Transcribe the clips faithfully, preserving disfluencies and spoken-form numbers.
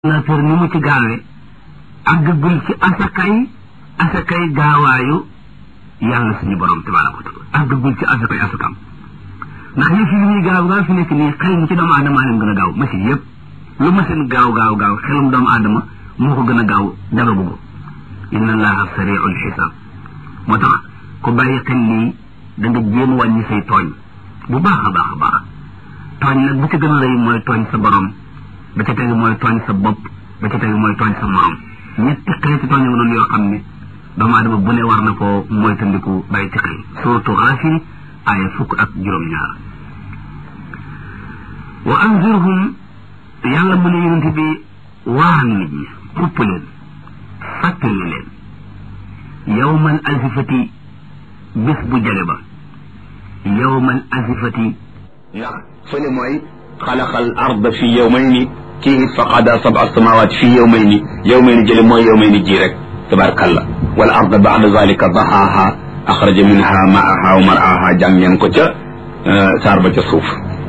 naafeer ni mu ci gaawee àggagul ci asakay asakay gaawaayu yàlla suñu borom tabaaraka wa taala àggagul ci asakay asakam ndax yëf yi li ñuy gaaw gaaw fi nekk nii xel mu ci doomu aadama leen gën a gaaw machine yëpp lu machine gaaw gaaw gaaw xelum doomu aadama moo ko gën a gaaw dagagu ko inna allaha sari'ul xisaab moo tax ku bàyyi xel lii da nga jéem wàññi say tooñ bu baax a baax a baax tooñ nag bu ci gën a rëy mooy tooñ sa borom ba ca tegu mooy tooñ sa bopp ba ca tegu mooy tooñ sa morom ñetti xeeti tooñ yu noonu yoo xam ne doomu aadama bu ne war na ko mooy tandiku bàyyi ci xel suratu Gaafir aaya fukk ak juróom-ñaar wa anzirhum yàlla mu ne yonent bi waar nit ñi xupp leen fàttali leen yawmal azifati bés bu jale ba yawmal azifati ndax fële mooy xalaqal arda fi yawmayni kii fa qada sab'a samawati fi yawmayni yawmayni jële mooy yawmayni ji rek tabarakallah wal arda ba'da zalika dahaha axraja minha ma'aha wa mar'aha jàng ngeen ko ca saar ba ca suuf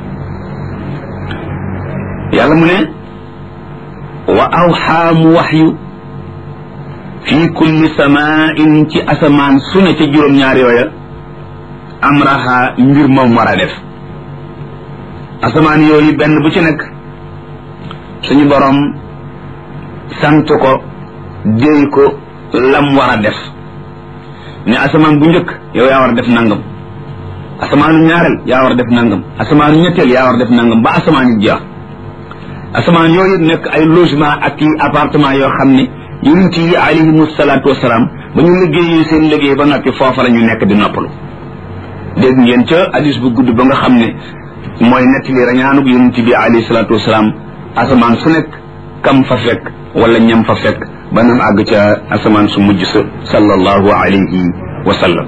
yàlla mu ne wa awxaa mu waxyu fi kulli samaa'in ci asamaan su ne ca juróom-ñaar yooya amraha mbir moom war a def asamaan yooyu benn bu ci nekk suñu borom sant ko déy ko lam war a def ne asamaan bu njëkk yow yaa war a def nangam asamaanu ñaareel yaa war a def nangam asamaanu ñetteel yaa war a def nangam ba asamaan yi jeex asamaan yooyu nekk ay logement ak i appartement yoo xam ne yonent yi alayhimu salaatu wasalaam ba ñu liggéeyee seen liggéey ba noppi foofa la ñu nekk di noppalu dégg ngeen ca hadis bu gudd ba nga xam ne mooy nettali rañaanug yonent bi alayhi salaatu wasalaam asamaan su nekk kam fa fekk wala ñam fa fekk ba nam àgg ca asamaan su mujj sa sallallahu alayhi wa sallam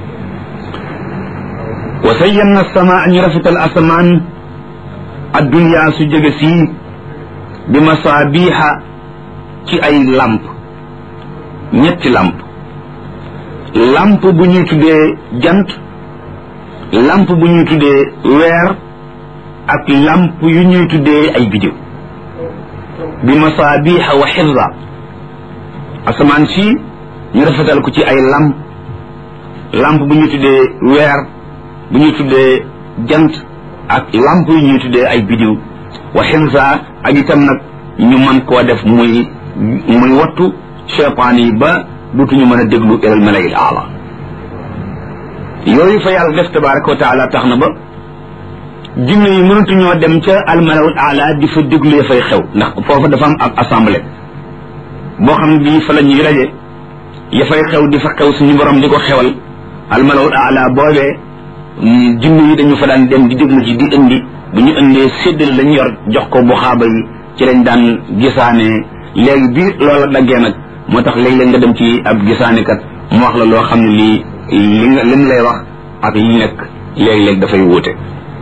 wa sayyanna samaa ñu rafetal asamaan addunya su jege sii bi masaabiha ci ay lamp ñetti lamp lamp bu ñuy tuddee jant lamp bu ñuy tuddee weer ak lamp yu ñuy tuddee ay biddiw bi masaabiha wa xirra asamaan si ñu rafetal ko ci ay lamp lamp bu ñuy tuddee weer bu ñuy tuddee jant ak lamp yu ñuy tuddee ay biddiw wa xirra ak itam nag ñu mën koo def muy muy wattu cheytaan yi ba dutuñu mën a déglu ilal malaa'il aala yooyu fa yàlla def tabaraka wa taala tax na ba jinne yi mënatuñoo dem ca almalawul aala di fa déglu fay xew ndax foofa dafa am ab assemblée boo xam ne bii fa la ñuy raje ya fay xew di fa xew suñu borom di ko xewal almalawul aala boobee jinne yi dañu fa daan dem di déglu ci di indi bu ñu indee séddale lañ yor jox ko bu xaaba yi ci lañ daan gisaane léegi bi loola daggee nag moo tax léeg-léeg nga dem ci ab gisaanekat mu wax la loo xam ne lii li nga lim lay wax ak yi nekk léeg-léeg dafay wuute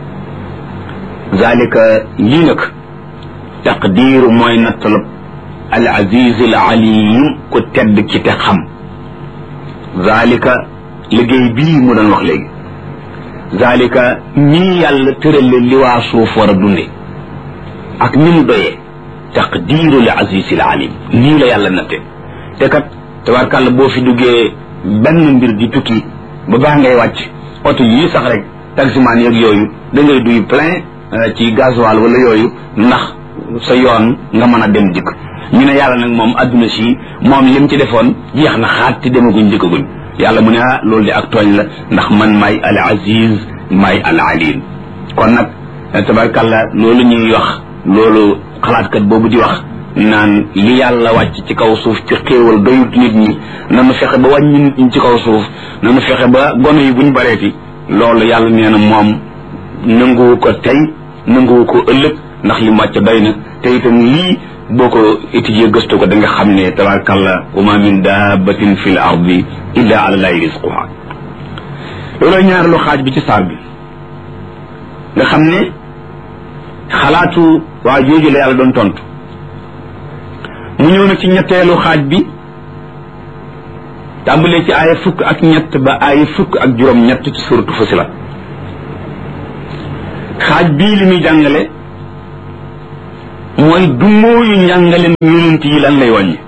zalika lii nag taqdiiru mooy nattalab al aziz al alim ku tedd ci te xam zalika liggéey bii mu doon wax léegi zalika nii yàlla tërale li waa suuf war a dunde ak ni mu doyee taqdiiru al aziz al alim nii la yàlla natte te kat tabarkàlla boo fi duggee benn mbir di tukki ba baa ngay wàcc oto yii sax rek taximaan yeeg yooyu da ngay duy plein ci gasoil wala yooyu ndax sa yoon nga mën a dem dikk ñu ne yàlla nag moom adduna si moom lim ci defoon jeex na xaat te demaguñ dikkaguñ yàlla mu ne ah loolu de ak tooñ la ndax man maay al aziz maay al alim kon nag tabarkàlla loolu ñuy wax loolu xalaatkat boobu di wax naan li yàlla wàcc ci kaw suuf ci xéewal doyut nit ñi nanu fexe ba wàññi nit ñi ci kaw suuf nanu fexe ba gone yi buñ bareeti loolu yàlla nee na moom nanguwu ko tey nanguwu ko ëllëg ndax li mu wàcc doy na te itam lii boo ko étudier gëstu ko da nga xam ne tabarakallah wa ma min dabbatin fi l ardi illa ala llahi rizquha loolooy ñaareelu xaaj bi ci saar bi nga xam ne xalaatu waa jooju la yàlla doon tontu mu ñëw na ci ñetteelu xaaj bi tàmbalee ci aaya fukk ak ñett ba aaya fukk ak juróom ñett ci suratu Fussilat xaaj bii li muy jàngale mooy dumóoyu njàngalem yonent yi lan lay wàññi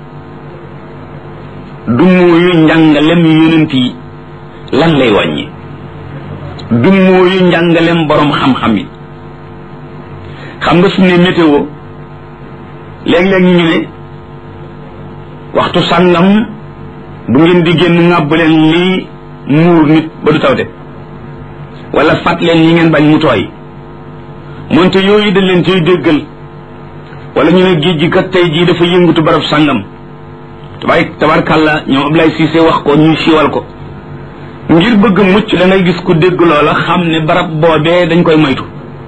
dumóoyu njàngalem yonent yi lan lay wàññi dumóoyu njàngalem borom xam-xam yi xam nga su ne météo léeg-léeg ñu ne waxtu sàngam bu ngeen di génn ŋàbb leen lii muur nit ba du tawte wala fat leen yi ngeen bañ mu tooy moonte yooyu dañ leen ciy déggal wala ñu ne géej gi kat tey jii dafa yëngutu barab sàngam tabaay tabarkàlla ñoom Ablaye Cissé wax ko ñuy siiwal ko ngir bëgg mucc da ngay gis ku dégg loola xam ne barab boobee dañ koy moytu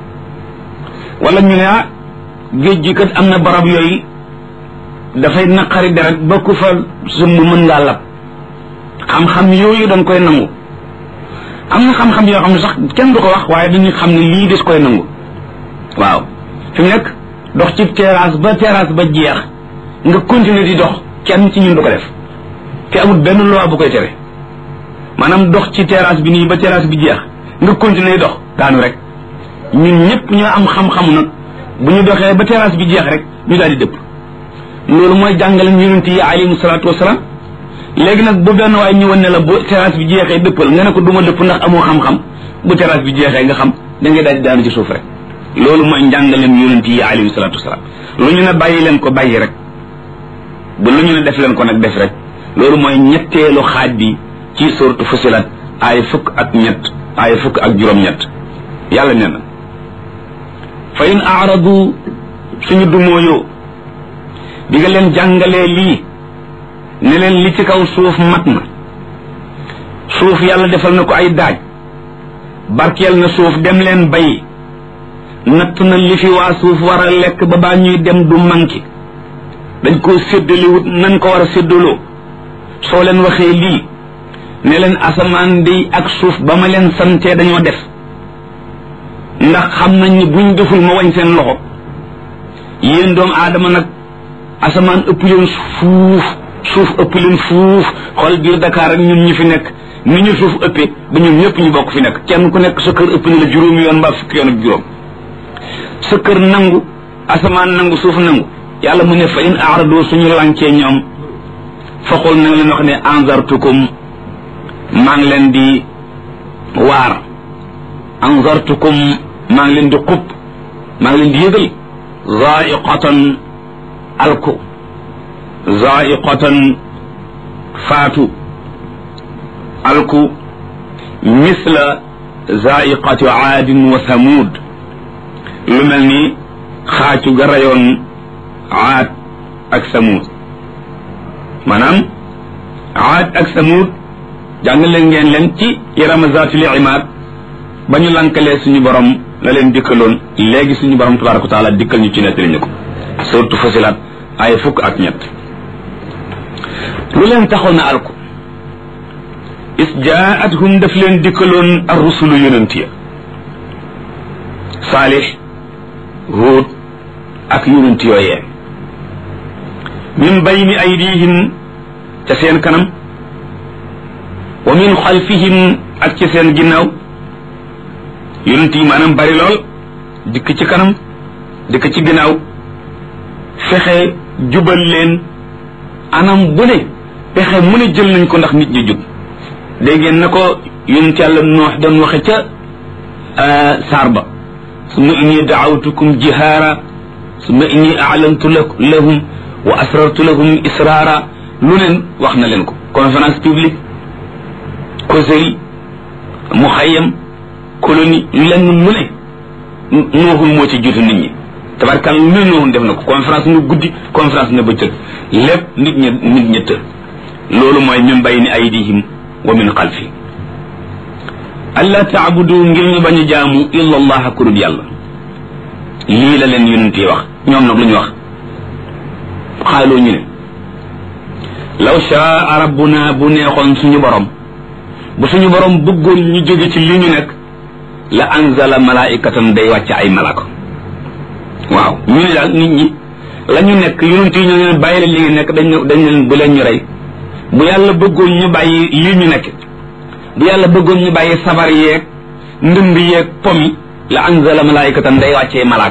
wala ñu ne ah géej gi kat am na barab yooyu dafay naqari deret ba ku fa sumb mën ngaa lab xam-xam yooyu dañ koy nangu am na xam-xam yoo xam ne sax kenn du ko wax waaye dañuy xam ne lii des koy nangu waaw fi mu nekk dox ci terrasse ba terrasse ba jeex nga continuer di dox kenn ci ñun du ko def te amul benn loi bu koy tere maanaam dox ci terrasse bi nii ba terrasse bi jeex nga continuer dox daanu rek ñun ñëpp ñoo am xam-xamu nag bu ñu doxee ba terrasse bi jeex rek ñu daal di dëpp loolu mooy jàngale yonent yi alayhimu salaatu wasalaam léegi nag bu benn waaye ñëwoon ne la bu terrasse bi jeexee dëppal nga ne ko duma dëpp ndax amoo xam-xam bu terrasse bi jeexee nga xam da ngay daal di daanu ci suuf rek loolu mooy njàngaleem yonent yi alayhimu salaatu wasalaam lu ñu ne bàyyi leen ko bàyyi rek bu lu ñu ne def leen ko nag def rek loolu mooy ñetteelu xaaj bi ci suuratu Fussilat ay fukk ak ñett ay fukk ak juróom-ñett yàlla nee na fa in aaradu suñu dumóoyoo bi nga leen jàngalee lii ne leen li ci kaw suuf mat na suuf yàlla defal na ko ay daaj barkeel na suuf dem leen bay natt na li fi waa suuf war a lekk ba baa ñuy dem du manqué dañ koo séddaliwut nañ ko war a séddaloo soo leen waxee lii ne leen asamaan day ak suuf ba ma leen santee dañoo def ndax xam nañ ni buñ deful ma wañ seen loxo yéen doomu aadama nag asamaan ëpp leen fuuf suuf ëpp leen fuuf xool biir Dakar ak ñun ñu fi nekk ni ñu suuf ëppee ba ñun ñëpp ñu bokk fi nekk kenn ku nekk sa kër ëpp ni la juróomi yoon mbaa fukki yoon ak juróom sa kër nangu asamaan nangu suuf nangu yàlla mu ne fa in aarado suñu lankee ñoom faxul na nga leen wax ne anzartukum maa ngi leen di waar anzartukum maa ngi leen di xub maa ngi leen di yëgal zaiqatan alku zaiqatan faatu alku misla zaiqati aadin wa thamud lu mel ni xaacu ga rayoon aad ak thamud maanaam aad ak thamud jàngale ngeen leen ci irama zaatil imaad ba ñu lankalee suñu borom la leen dikkaloon léegi suñu borom tabaraka wa taala dikkal ñu ci nettali ñu ko surtout Fussilat ay fukk ak ñett lu leen taxoon na alku is jaathum daf leen dikkaloon ar rusulu yonent ya Saalix Huud ak yonent yooyee min bayni aydihim ca seen kanam wa min xalfihim ak ci seen ginnaaw yonent yi maanaam bari lool dikk ci kanam dikk ci ginnaaw fexe jubal leen anam bu ne pexe mu ne jël nañ ko ndax nit ñi jub dégg ngeen na ko yonent yàlla Noox doon waxe ca saar ba summa inni daawtukum jihaara summa inni a'lantu lahum wa asrartu lahum israara lu leen wax na leen ko conférence publique causerie muxayyam colonie lenn lu ne nooxul moo ci jiitu nit ñi tabarkal lu ne nooxul def na ko conférence na guddi conférence na bëccëg lépp nit ñi nit ñi të loolu mooy min bayni aydihim wa min xalfi alla taabudu ngir ñu bañ a jaamu illa allah kurub yàlla lii la leen yonent yi wax ñoom nag lu ñu wax xaaloo ñu ne law shaa rabbuna bu neexoon suñu borom bu suñu borom bëggoon ñu jóge ci li ñu nekk la anzala malaikatan day wàcc ay malaka waaw ñu ne daal nit ñi la ñu nekk yonent yi ñoo leen bàyyi leen li nga nekk dañ dañ leen bu leen ñu rey bu yàlla bëggoon ñu bàyyi li ñu nekk bu yàlla bëggoon ñu bàyyi sabar yeeg ndënd yeeg pomi la anzala malaikatan day wàccee malaka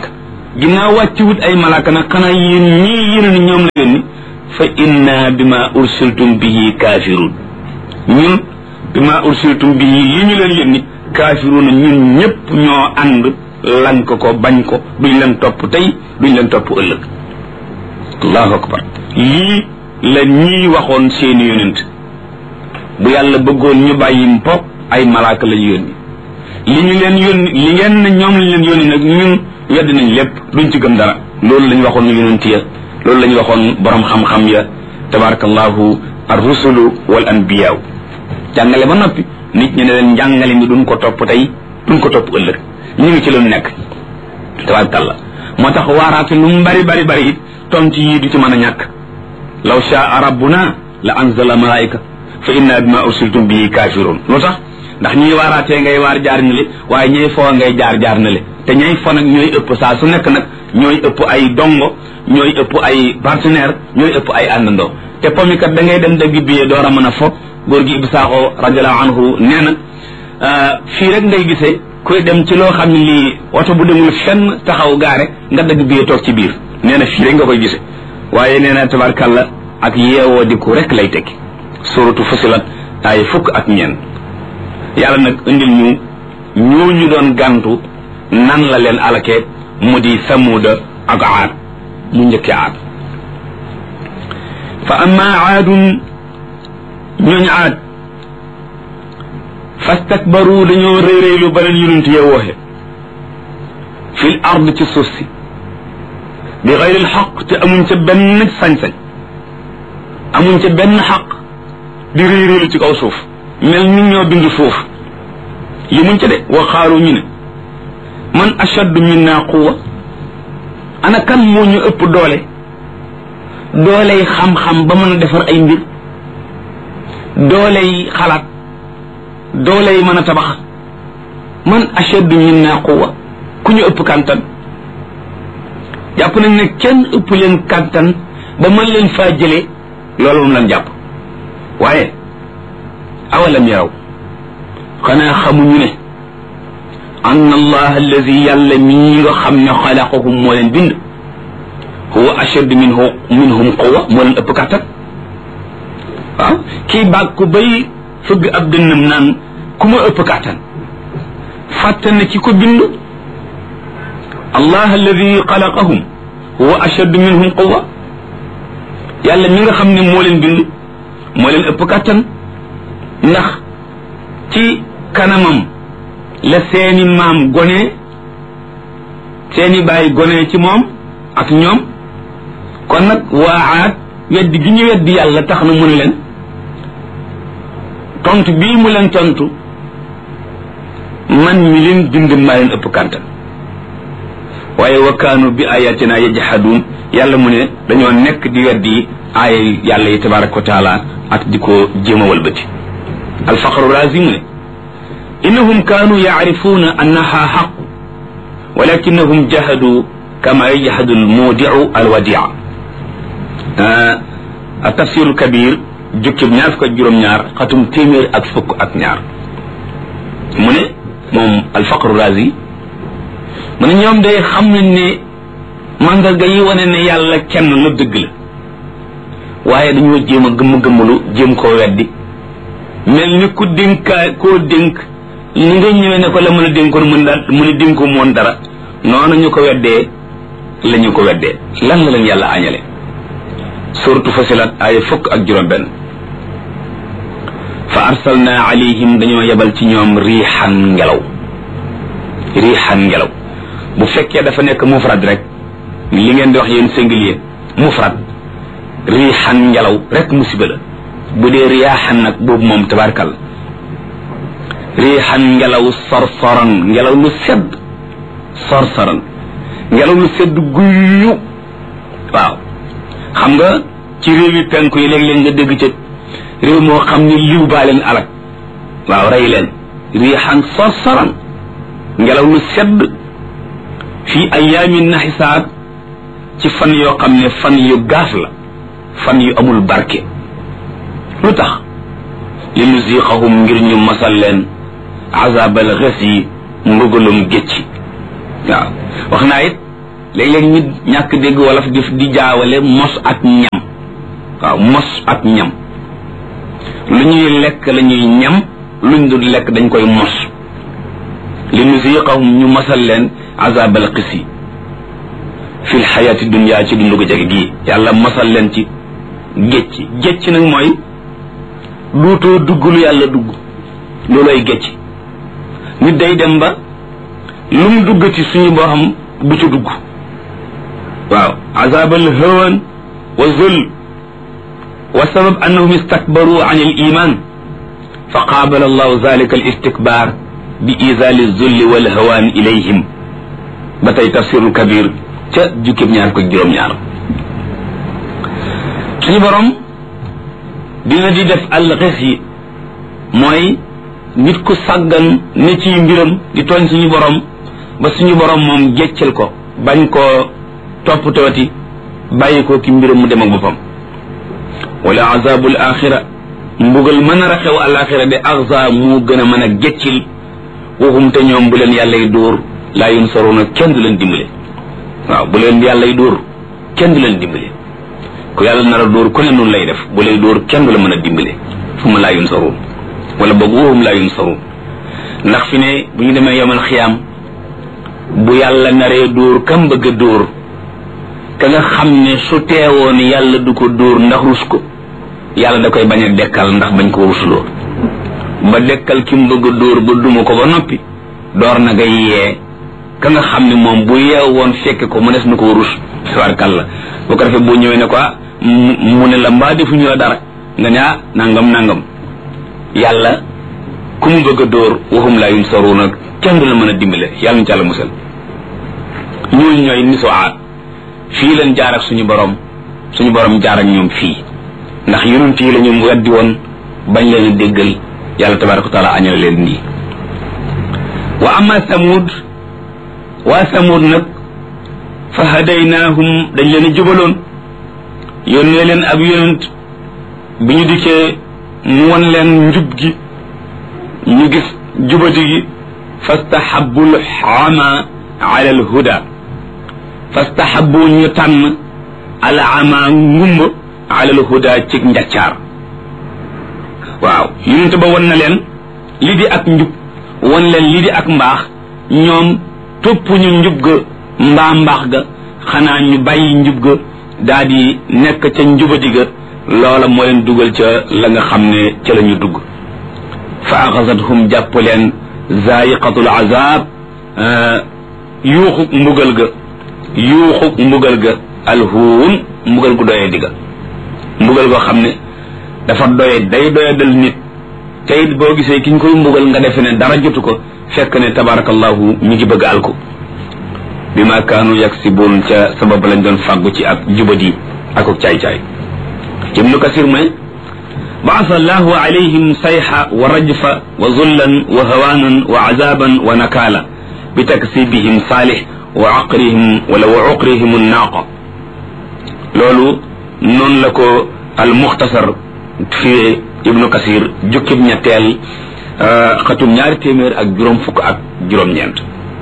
ginnaaw wàcci wut ay malaaka nag xanaa yéen ñii yéen ni ñoom la yónni fa inna bima ursiltum bihi kafirun ñun bima ursiltum bihi li ñu leen yónni kafirun ñun ñëpp ñoo ànd lank ko bañ ko duñ leen topp tey duñ leen topp ëllëg allahu akbar lii la ñii waxoon seeni yonent bu yàlla bëggoon ñu bàyyi mpo ay malaaka lañu yónni li ñu leen yónni li ngeen ne ñoom lañ leen yónni nag ñun wedd nañ lépp duñ ci gëm dara loolu lañ waxoon yonent ya loolu lañ waxoon borom xam-xam ya tabarakallahu ar-rusulu wal anbiyaaw jàngale ba noppi nit ñi ne leen njàngale mi duñ ko topp tey duñ ko topp ëllëg ñu ngi ci lu nekk tabarakallah moo tax waaraate lu mu bari bari bari it tontu yii du ci mën a ñàkk law shaa rabbuna la anzala malaika fa inna bima ursiltum bihi kafirun lu tax ndax ñiy waaraatee ngay waar jaar na le waaye ñay foo ngay jaar jaar na le te ñay fo nag ñooy ëpp saa su nekk nag ñooy ëpp ay dongo ñooy ëpp ay partenaire ñooy ëpp ay àndandoo te pomikat da ngay dem dëgg biyee door a mën a fo góor gi Ibou Sakho radiallahu anhu nee na fii rek ngay gisee kuy dem ci loo xam ne lii oto bu demul fenn taxaw gaare nga dëgg biyee toog ci biir nee na fii rek nga koy gisee waaye nee na tabarkalla ak yeewoo di ko rek lay tekki suratu Fusilat ay fukk ak ñeent yàlla nag indil ñu ñooñu doon gàntu nan la leen alakee mu di samuuda ak aad mu njëkkee aad fa amma aadun ñooñ aad fastakbaru dañoo rëy rëylu ba leen yonent ya wooxe fil ard ci suuf si bi xayril xaq te amuñ ca benn sañ-sañ amuñ ca benn xaq di rëy rëylu ci kaw suuf mel ni ñoo bind suuf yi muñ ca de wa xaalu ñu ne man ashaddu minna quwwa ana kan moo ñu ëpp doole dooley xam-xam ba mën a defar ay mbir dooley xalaat dooley mën a tabax man ashaddu minna quwwa ku ñu ëpp kàntan jàpp nañ ne kenn ëpp leen kàntan ba mën leen faa jëlee loolu moom lañ jàpp waaye awalam yaraw xanaa xamuñu ne anna allah alladi yàlla mii nga xam ne xalaqahum moo leen bind huwa ashaddu minhu minhum quwwa moo leen ëpp kàttan waaw kii baag ku bay fëgg ab dënnam naan ku ma ëpp kàttan fàtte na ki ko bind allah alladi xalaqahum huwa ashaddu minhum quwwa yàlla mi nga xam ne moo leen bind moo leen ëpp kàttan ndax ci kanamam la seeni maam gone seeni baay gone ci moom ak ñoom kon nag waa aat weddi gi ñu weddi yàlla tax na mu ne leen tontu bii mu leen tontu man mi leen bind maa leen ëpp kàttan waaye wa kaanu bi ayatina yajhadun yàlla mu ne dañoo nekk di weddi aaya yàlla yi tabaraka wa taala ak di ko jéem a walbati alfaqru razi mu ne innahum kaanu yacrifuuna annaha xaq walakinahum jahadu kama yajhadu almuudiu alwadia a tafsiru kabir jukkib ñaar fukk ak juróom-ñaar xatum téeméer ak fukk ak ñaar mu ne moom alfaqru razi mu ne ñoom day xam nañ ne mandarga yi wane ne yàlla kenn la dëgg la waaye dañoo jéem a gëmm-gëmmalu jéem koo weddi mel ni ku dénkaa koo dénk ni nga ñëwee ne ko la mën a dénkoon mën daal mu ne dénko moon dara noonu ñu ko weddee la ñu ko weddee lan la leen yàlla añale suratu Fusilat ay fukk ak juróom benn fa arsalna alayhim dañoo yebal ci ñoom riixan ngelaw riixan ngelaw bu fekkee dafa nekk mufrad rek li ngeen di wax yéen singulier mufrad riixan ngelaw rek musiba la bu dee riyaaxan nag boobu moom tabarkal riixan ngelaw sorsoran ngelaw lu sedd sorsoran ngelaw lu sedd guyyu waaw xam nga ci réew yi penku yi léeg-léeg nga dégg ca réew moo xam ni liw baa leen alak waaw rey leen riixan sorsoran ngelaw lu sedd fii ayaamin naxisaat ci fan yoo xam ne fan yu gaaf la fan yu amul barke lu tax li nuziqahum ngir ñu masal leen azabal xes yi mbugalum gécci waaw wax naa it léeg-léeg nit ñàkk dégg wolof di di jaawale mos ak ñam waaw mos ak ñam lu ñuy lekk la ñuy ñam luñ dul lekk dañ koy mos li nuziqahum ñu mosal leen azabal qisi fi lxayaati dunia ci dundu ko jege gii yàlla mosal leen ci gécc gécc nag mooy duutoo dugg lu yàlla dugg looloy gécc nit day dem ba lu mu duggati suñu boo xam du ci dugg waaw azabal hawan wa zul wa sabab annahum istakbaru an al iman fa qaabala allahu zalika al istikbar bi izali zulli wal hawan ilayhim ba tey tafsirul kabir ca jukkib ñaar ko juróom-ñaar suñu borom dina di def al xis yi mooy nit ku sàggan ne ci mbiram di tooñ suñu borom ba suñu borom moom géccal ko bañ koo toppatooti bàyyi ko ki mbiram mu dem ak boppam wala azabul axira mbugal mën a raxew al axira de axza mu gën a mën a géccil waxum te ñoom bu leen yàlla y dóor laa yunsaruna kenn du leen dimbale waaw bu leen yàlla y dóor kenn du leen dimbale ku yàlla nar a dóor ku ne noonu lay def bu lay dóor kenn du la mën a dimbale fu ma laa yunsarun wala boog waxum laa yunsarun ndax fi ne bu ñu demee yomal xiyaam bu yàlla naree dóor kam bëgg a dóor ka nga xam ne su teewoon yàlla du ko dóor ndax rus ko yàlla da koy bañ a dekkal ndax bañ ko rusloo ba dekkal ki mu bëgg a dóor ba duma ko ba noppi door na nga yee ka nga xam ne moom bu yeew woon fekke ko mu des na ko rus tabarkal la bu ko defee boo ñëwee ne ko mu ne la mbaa defuñu la dara nga ne ah nangam nangam yàlla ku mu bëgg a dóor waxum laa yum saru nag kenn du la mën a dimbale yàlla ñu ci àlla musal ñuul ñooy nisu aat fii leen jaar ak suñu borom suñu borom jaar ak ñoom fii ndax yonent yi la ñu weddi woon bañ leen a déggal yàlla tabaraka wa taala añal leen nii wa ama samud waa samud nag fa hadaynaahum dañ leen a jubaloon yónnee leen ab yonent bi ñu dikkee mu won leen njub gi ñu gis jubati gi fastahabu lxama ala alhuda fastahabu ñu tànn al ama ngumba ala alhuda ci njaccaar waaw yonent ba won na leen li di ak njub won leen li di ak mbaax ñoom topp ñu njub ga mbaa mbaax ga xanaa ñu bàyyi njub ga daa di nekk ca njubadi ga loola moo leen dugal ca la nga xam ne ca la ñu dugg fa axasathum jàpp leen zaiqatul azab yuuxu mbugal ga yuuxu mbugal ga alhuun mbugal gu doyee digga mbugal goo xam ne dafa doye day doye dal nit te it boo gisee ki ñu koy mbugal nga defe ne dara jotu ko fekk ne tabarakallahu ñu ngi bëgg al ko bi ma kaanu yaksibuun ca sabab lañ doon fàggu ci ak jubadi ak ak caay-caay ibnu kasir may baasa allahu alayhim sayha wa rajfa wa zullan wa hawanan wa azaban wa nakala bi taksibihim saalih wa aqrihim wala wa uqrihim annaaqa loolu noonu la ko al muxtasar fi ibnu kasir jukkib ñetteel xatum ñaari téeméer ak juróom fukk ak juróom-ñeent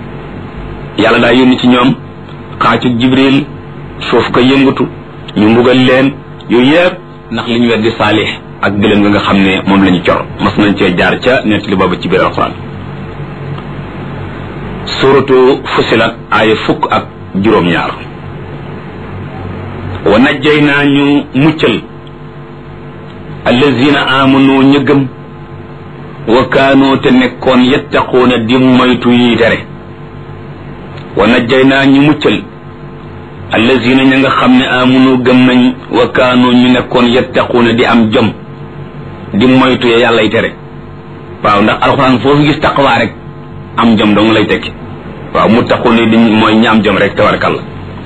yàlla daa yónni ci ñoom xaacu jibril suuf ko yëngatu ñu mbugal leen yooyu yëpp ndax li ñu weddi saalih ak gëlëm nga nga xam ne moom la ñu cor mas nañ cee jaar ca nettali boobu ci biir alxuraan suratu fusilat aaya fukk ak juróom-ñaar wa najjaynaa ñu muccal allazina amanu ñu gëm wa kaanoo te nekkoon yattaquuna di moytu yi tere wa najjaynaa ñu muccal allazina ña nga xam ne amanu gëm nañ wa kaanoo ñu nekkoon yattaquuna di am jom di moytu ya yàllay tere waaw ndax alxuraan foofu gis taqwaa rek am jom dong lay tekki waaw muttaquuna di mooy ñi am jom rek tabarakalla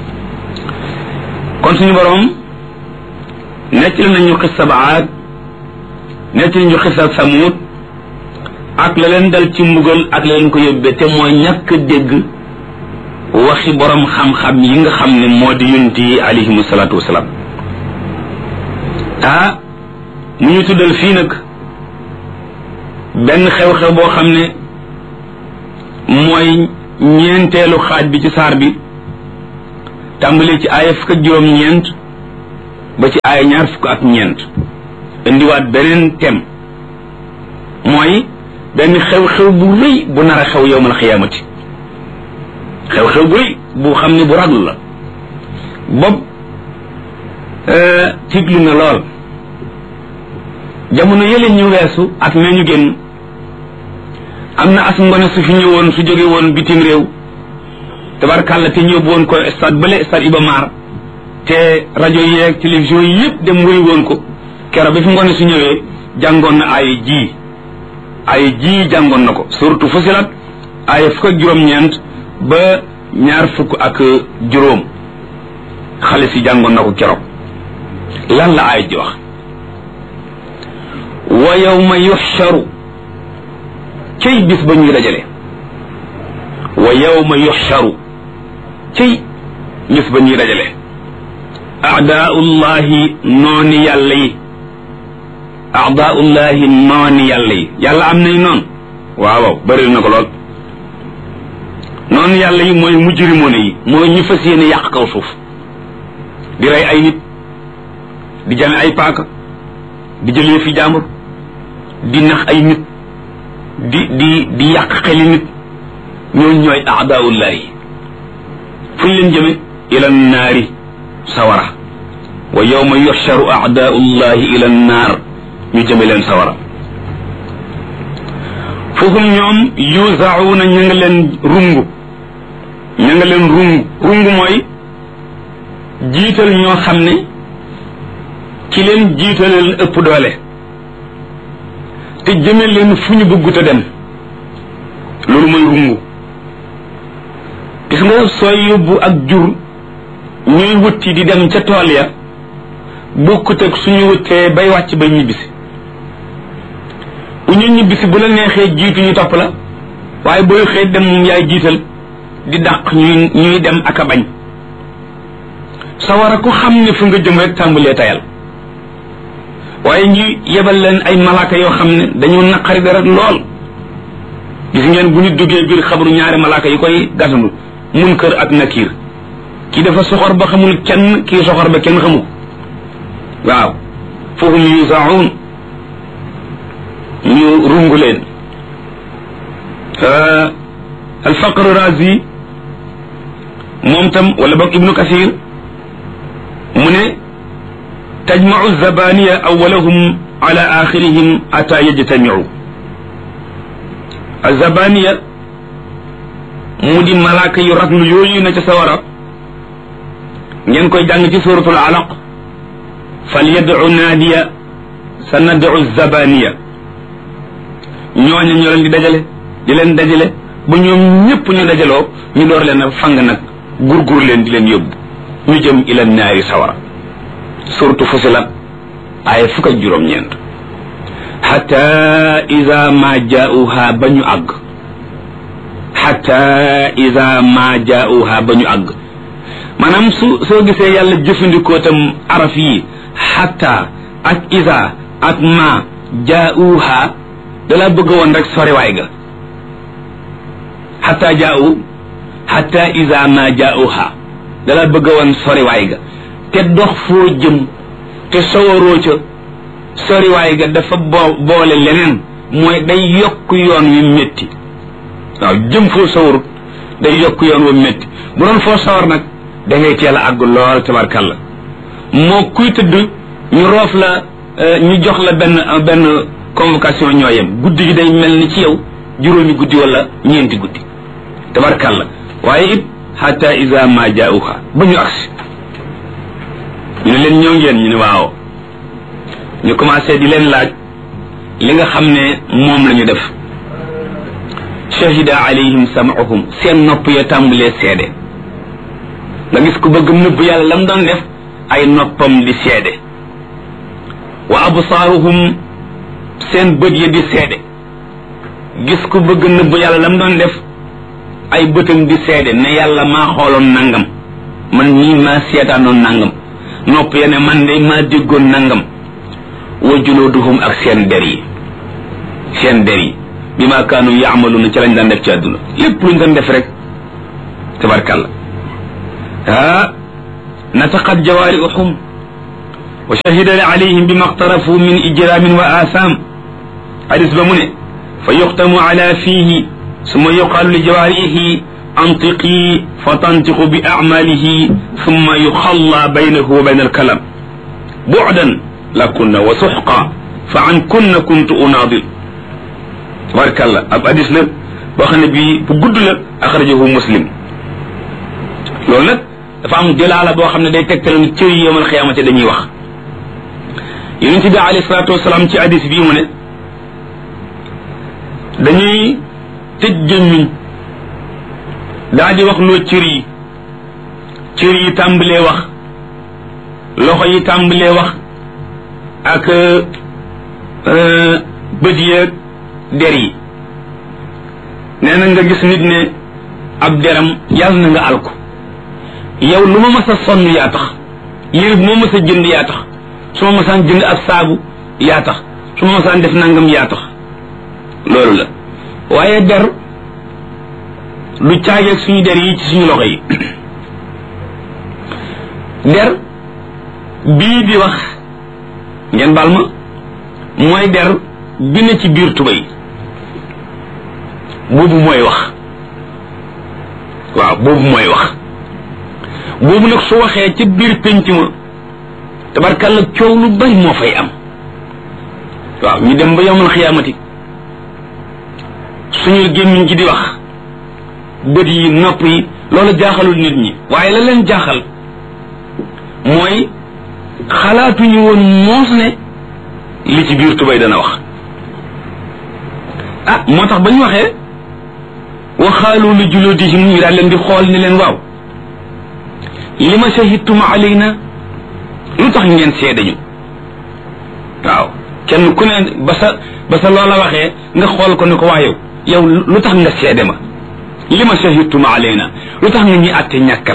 kon suñu borom nettali nañu xissa Aad nettali ñu xissa Samuud ak la leen dal ci mbugal ak la leen ko yóbbee te mooy ñàkk dégg waxi borom xam-xam yi nga xam ne moo di yonent yi alayhimu salaatu wasalaam ah mu ñu tuddal fii nag benn xew-xew boo xam ne mooy ñeenteelu xaaj bi ci saar bi tàmbalee ci aaya fukk ak juróom ñeent ba ci aaya ñaar fukk ak ñeent indiwaat beneen thème mooy benn xew-xew bu rëy bu nar a xew yowmal xiyaamati xew-xew bu rëy bu xam ne bu raglu la bopp tiglu na lool jamono yële ñu weesu at mee ñu génn am na as ngone su fi ñëwoon su jóge woon bitim réew tabarkàlla te ñëw woon ko stade bële stade Iba Mar te rajo yeeg télévision yi yëpp dem wëy woon ko keroog bi fi ngone su ñëwee jàngoon na ay ji ay ji jàngoon na ko surtout Fusilat ay fukk ak juróom-ñeent ba ñaar fukk ak juróom xale si jàngoon na ko keroog lan la ay ji wax wa yawma yuxsharu cey bis ba ñuy dajale wa yawma yuxsharu cey bis ba ñuy dajale aadaullahi nooni yàlla yi aadaullahi nooni yàlla yi yàlla am nay noonu waaw bëri na ko lool noonu yàlla yi mooy mujrimoone yi mooy ñu fas yéene yàq kaw suuf di rey ay nit di jame ay paaka di jëlee fi jàmbur di nax ay nit di di di yàq xeli nit ñooñu ñooy aadaullahi fu ñu leen jëme ila naari sawara wa yawma yuxsharu aadaullahi ila naar ñu jëme leen sawara foofu ñoom yuzauna ña nga leen rungu ña nga leen rungu rungu mooy jiital ñoo xam ne ki leen jiitaleel ëpp doole te jëme leen fu ñu bëggut a dem loolu mooy rungu gis nga sooy yóbbu ak jur ñuy wutti di dem ca tool ya bokkut ak suñu wuttee bay wàcc bay ñibbisi bu ñu ñibbisi bu la neexee jiitu ñu topp la waaye booy xëy dem moom yaay jiital di dàq ñuy ñuy dem ak a bañ sawara ku xam ne fu nga jëm rek tàmbalee tayal waaye ñu yebal leen ay malaaka yoo xam ne dañoo naqari dara lool gis ngeen bu ñu duggee biir xabru ñaari malaaka yi koy gasandu Munkar ak Nakiir kii dafa soxor ba xamul kenn kii soxor ba kenn xamu waaw foofu ñu yusaun ñu rungu leen alfaqru razi moom tam wala boog ibnu kasir mu ne tajmau zabaniya awalahum ala axirihim ata yajtamiu azabaniya mu di malaaka yu raglu yooyu na ca sawara ngeen koy jàng ci suratul alaq fal yad'u naadiya sa nad'u zabaniya ñooñu ñoo leen di dajale di leen dajale ba ñoom ñëpp ñu dajaloo ñu door leen a fang nag gurgur leen di leen yóbbu ñu jëm ila naari sawara suratu Fusilat ay fukk ak juróom-ñeent xata ida ma jaauha ba ñu àgg xata ida ma jaauha ba ñu àgg maanaam su soo gisee yàlla jëfandikoo tam araf yi xata ak ida ak ma jaauha dalaa bëgg woon rek soriwaay ga xata jaau xata ida ma jaauha dalaa bëgg woon soriwaay ga te dox foo jëm te sawaroo ca soriwaay ga dafa boo boole leneen mooy day yokk yoon wi métti waaw jëm foo sawarut day yokk yoon wa métti bu doon foo sawar nag da ngay teel a àgg lool tabarkàlla moo kuy tëdd ñu roof la ñu jox la benn benn convocation ñoo yem guddi gi day mel ni ci yow juróomi guddi wala ñeenti guddi tabarkàlla waaye it hatta iza ma jaauha ba ñu agsi ñu ne leen ñëw ngeen ñu ne waaw ñu commencé di leen laaj li nga xam ne moom la ñu def shahida alayhim sam'uhum seen nopp ya tàmbalee seede nga gis ku bëgg nëbb yàlla lam doon def ay noppam di seede wa absaaruhum seen bët ya di seede gis ku bëgg nëbb yàlla lam doon def ay bëtam di seede ne yàlla maa xooloon nangam man nii maa seetaanoon nangam nopp ya ne man de maa déggoon nangam wa julooduhum ak seen der yi seen der yi bi ma kaanu yaamaluuna ci lañ daan def ci àdduna lépp luñ doon def rek tabarkàlla ah nataqat jawaari'uhum wa shahida alayhim bima iqtarafu min ijramin wa atham hadis ba mu ne fa yuxtamu ala fihi summa yuqaalu li jawaarihi antiqi fa tantiqu bi amalihi summa yuxalla baynahu wa bayna alkalam bu'dan lakunna wa suxqa fa an kunna kuntu unaadir tabarakallah ab hadis la boo xam ne bii bu gudd la axrajahu muslim loolu nag dafa am jëlaala boo xam ne day tegtal ni cër yi yawmal xiyaamati dañuy wax yonent bi alayhi salaatu wasalaam ci hadis bii mu ne dañuy tëj gémmiñ daa di wax loo cër yi cër yi tàmbalee wax loxo yi tàmbalee wax ak bët yeeg der yi nee na nga gis nit ne ab deram yàlla na nga alko yow lu ma mas a sonn yaa tax yére bu ma mas a jënd yaa tax su ma masaan jënd ab saabu yaa tax su ma masaan def nangam yaa tax loolu la waaye der du caageeg suñu der yi ci suñu loxo yi der bii di wax ngeen baal ma mooy der bi ne ci biir tubéy boobu mooy wax waaw boobu mooy wax boobu nag su waxee ci biir pénc ma tabarkalla coow lu bari moo fay am waaw ñu dem ba yawmal xiyaamati suñu gémmiñ ci di wax bët yi nopp yi loolu jaaxalul nit ñi waaye la leen jaaxal mooy xalaatuñu woon moos ne li ci biir tubay dana wax ah moo tax ba ñu waxee waxaalu li juludihim ñu daal leen di xool ni leen waaw li ma shahidtum alayna lu tax ngeen seede ñu waaw kenn ku ne ba sa ba sa loola waxee nga xool ko ne ko waa yow yow lu tax nga seede ma li ma shahidtum alayna lu tax nga ñuy àtte ñàkkal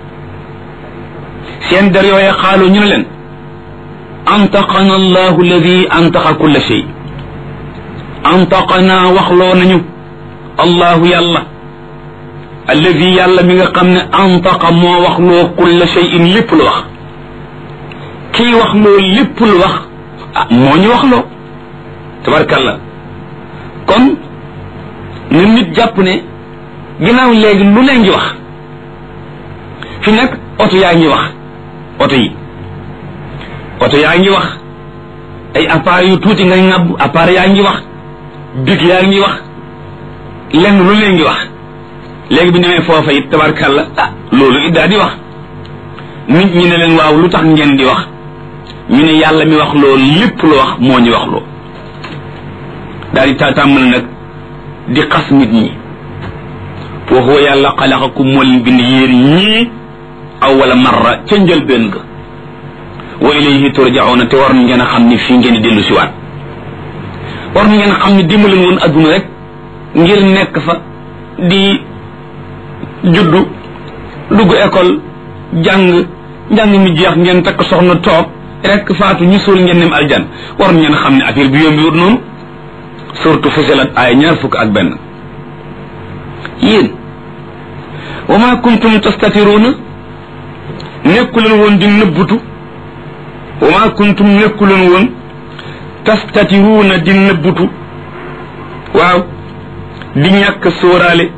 seen der yooye xaalu ñu ne leen antaqana allahu alladi antaqa kulla shay antaqana waxloo nañu allahu yàlla alladi yàlla mi nga xam ne antaqa moo waxloo kulla shayin lépp lu wax kii waxloo lépp lu wax ah moo ñu waxloo tabarkalla kon ñu nit jàpp ne ginnaaw léegi lu ne ngi wax fi nekk oto yaa ngi wax oto yi oto yaa ngi wax ay appareils yu tuuti ngay ŋàbb appareil yaa ngi wax big yaa ngi wax lenn lu leen ngi wax léegi bi ñëwee foofa it tabarkalla ah loolu it daa di wax nit ñi ne leen waaw lu tax ngeen di wax ñu ne yàlla mi wax loolu lépp lu wax moo ñu wax loo daal di ta tàmmal nag di xas nit ñi wa huwa yàlla xalaqakum moo leen bind yéen ñii awwala marra ca njëlbéen ga wa ilayhi turjauna te war ngeen a xam ni fii ngeen di dellu si waat war ngeen a xam ni dimbaleen woon adduna rek ngir nekk fa di juddu dugg école jàng njàng mi jeex ngeen takk soxna toog rek faatu ñu suul ngeen nem aljan war ngeen a xam ne affaire bi yombi wut noonu surtout Fussilat ay ñaar fukk ak benn yéen wa ma kuntum tastatiruna nekkuleen woon di nëbbutu wa ma kuntum nekkuleen woon tastatiruna di nëbbutu waaw di ñàkk sóoraale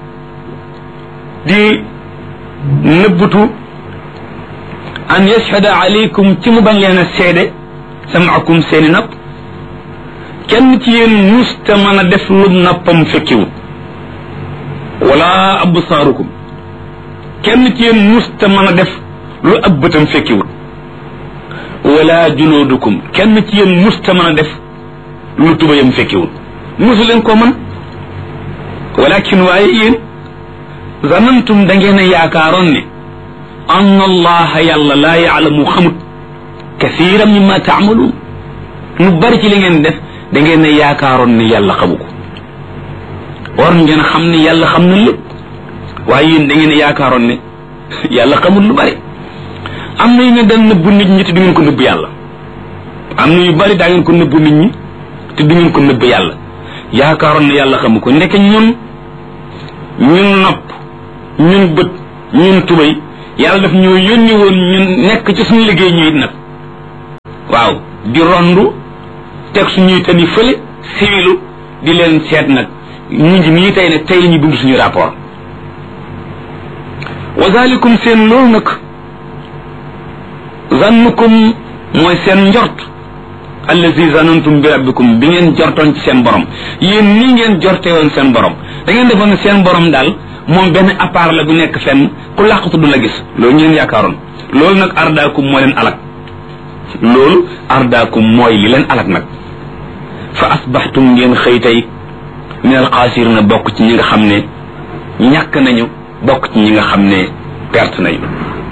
di nëbbutu an yashhada alaykum ci mu bañ leen a seede samaakum seeni napp kenn ci yéen musta mën a def lu nappam fekkiwut wala absaarukum kenn ci yéen musta mën a def lu ab bëtam fekkiwut wala junuudukum kenn ci yéen musta mën a def lu tubayam fekkiwut musu leen ko mën walakin waaye yéen zanantum da ngeen a yaakaaroon ne anna allaha yàlla laa yaalamu xamut kathiran mimma taamaluun lu bari ci li ngeen def da ngeen a yaakaaroon ne yàlla xamu ko war ngeen xam ne yàlla xam na lépp waaye yéen da ngeen a yaakaaroon ne yàlla xamul lu bari am na yu ne daan nëbbu nit ñi te du ngeen ko nëbb yàlla am na yu bari daa ngeen ko nëbbu nit ñi te du ngeen ko nëbb yàlla yaakaaroon ne yàlla xamu ko ndeke ñun ñun nopp ñun bët ñun tubay yàlla daf ñoo yónni woon ñun nekk ci suñu liggéey ñu it nag waaw di rondu teg suñuy tani fële siwilu di leen seet nag ñu ngi nii tey nag tey la ñu bind suñu rapport wa zalikum seen loolu nag zannukum mooy seen njort allazi zanantum bi rabbikum bi ngeen jortoon ci seen borom yéen nii ngeen jorte woon seen borom da ngeen defoon ne seen borom daal moom benn appareil la bu nekk fenn ku làqatu du la gis loolu ñu leen yaakaaroon loolu nag ardaakum moo leen alak loolu ardaakum mooy li leen alak nag fa asbaxtum ngeen xëy tey min al xaasirina bokk ci ñi nga xam ne ñàkk nañu bokk ci ñi nga xam ne perte nañu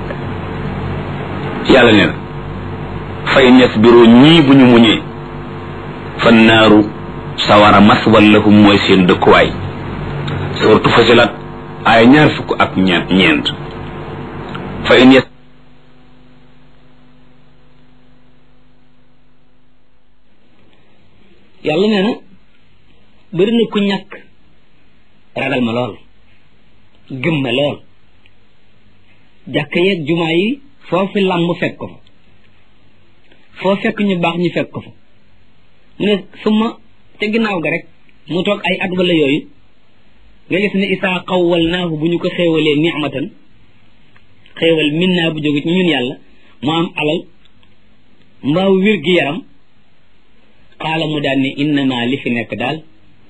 yàlla nee na fa in yasbiru ñii bu ñu muñee fa naaru sawara maswal lahum mooy seen dëkkuwaay surtout Fussilat ay ñaar fukk ak ñeent ñeent fa in yas yàlla nee na bëri na ku ñàkk ragal ma lool gëm ma lool jàkk yeeg jumaa yi foofu làmb fekk ko fa foo fekk ñu baax ñu fekk ko fa mu ne suma te ginnaaw ga rek mu toog ay at wala yooyu nga gis ne isaa xawwal naahu bu ñu ko xéewalee ni'matan xéewal min naa bu jóge ci ñun yàlla mu am alal mbaaw wér gi yaram xaala mu daal ne innama li fi nekk daal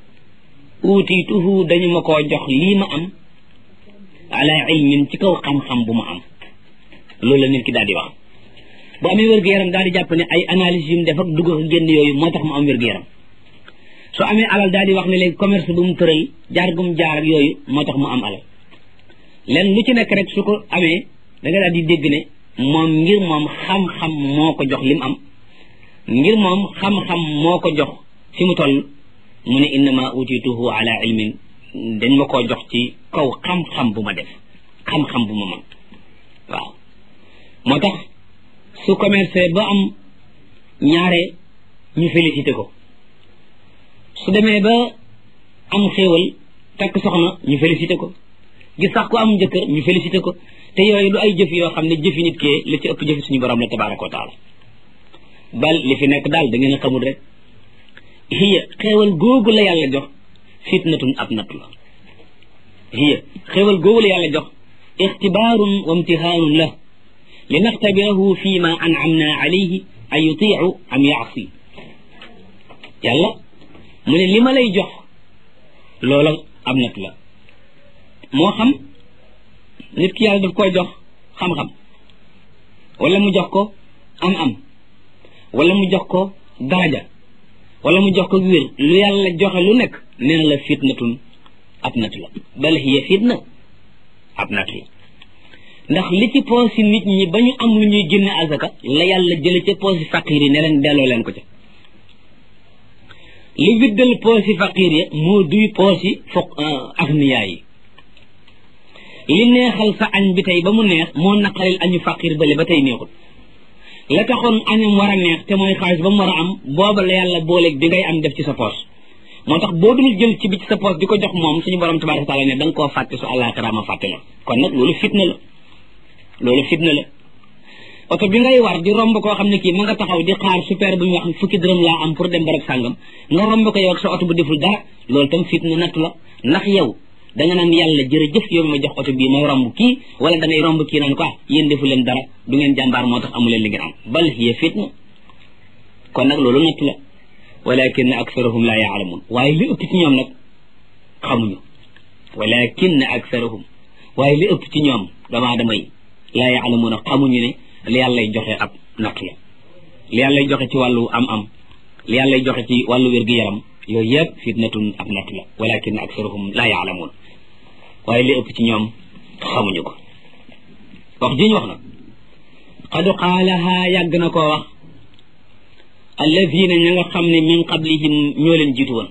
uutiituhu dañu ma koo jox lii ma am ala ilmin ci kaw xam-xam bu ma am loolu la nit ki daal di wax bu amee wér-gu-yaram daal di jàpp ne ay analyse yu mu def ak dugg ak génn yooyu moo tax mu am wér-gu-yaram soo amee alal daal di wax ne léegi commerce bu mu tëral jaar gum jaar ak yooyu moo tax mu am alal len lu ci nekk rek su ko amee da nga daal di dégg ne moom ngir moom xam-xam moo ko jox li mu am ngir moom xam-xam moo ko jox fi mu toll mu ne innama utituhu ala ilmin dañ ma koo jox ci kaw xam-xam bu ma def xam-xam bu ma man waaw moo tax su commerce ba am ñaare ñu félicité ko su demee ba am xéewal takk soxna ñu félicité ko gis sax ko am jëkkër ñu félicité ko te yooyu lu ay jëf yoo xam ne jëfi nit kee la ci ëpp jëfi suñu borom la tabaraka wa taala bal li fi nekk daal da ngeen a xamul rek hiya xéewal googu la yàlla jox fitnatun ab natt la hiya xéewal googu la yàlla jox ixtibaarun wa imtihaanun la li naxtabirahu fi ma an'amna alayhi ay yutiicu am yaasi yàlla mu ne li ma lay jox loola ab natt la moo xam nit ki yàlla daf koy jox xam-xam wala mu jox ko am-am wala mu jox ko daraja wala mu jox ko wér lu yàlla joxe lu nekk nee na la fitnatun ab natt la bal hiya fitna ab natt la ndax li ci poosi nit ñi ba ñu am lu ñuy génne azaka la yàlla jële ca poosi faqir yi ne leen delloo leen ko ca li widdal poosi faqir ya moo duy poosi foq agniyaa yi li neexal sa añ bi tey ba mu neex moo naqaril añu faqir bale ba tey neexul la taxoon añam war a neex te mooy xaalis ba mu war a am booba la yàlla booleeg bi ngay am def ci sa poos moo tax boo dul jël ci bi ci sa poos di ko jox moom suñu borom tabaraka taala ne da nga koo fàtte su àllaaxira ma fàtte la kon nag loolu fitna la loolu fitna la oto bi ngay war di romb koo xam ne kii ma nga taxaw di xaar super bu ñu wax fukki dërëm laa am pour dem barab sàngam nga romb ko yow ak sa oto bu deful dara loolu tam fitna nattu la ndax yow da nga naan yàlla jërëjëf yow mi ma jox oto bii may romb kii wala da ngay romb kii naan ko ah yéen defu leen dara du ngeen jàmbaar moo tax amu leen li ngeen am bal hiya fitna kon nag loolu nattu la walakin aksarahum la yaalamun waaye li ëpp ci ñoom nag xamuñu walakin aksarahum waaye li ëpp ci ñoom damaa damay la yaalamun xamuñu ne li yàllay joxe ab nattu la li yàllay joxe ci wàllu am-am li yàllay joxe ci wàllu wér-gu-yaram yooyu yëpp fitnatun ab nattu la walakin aksarahum la yaalamun waaye li ëpp ci ñoom xamuñu ko wax ji ñu wax nag qad qaalaha yàgg na koo wax alladina ña nga xam ne min qablihim ñoo leen jiitu woon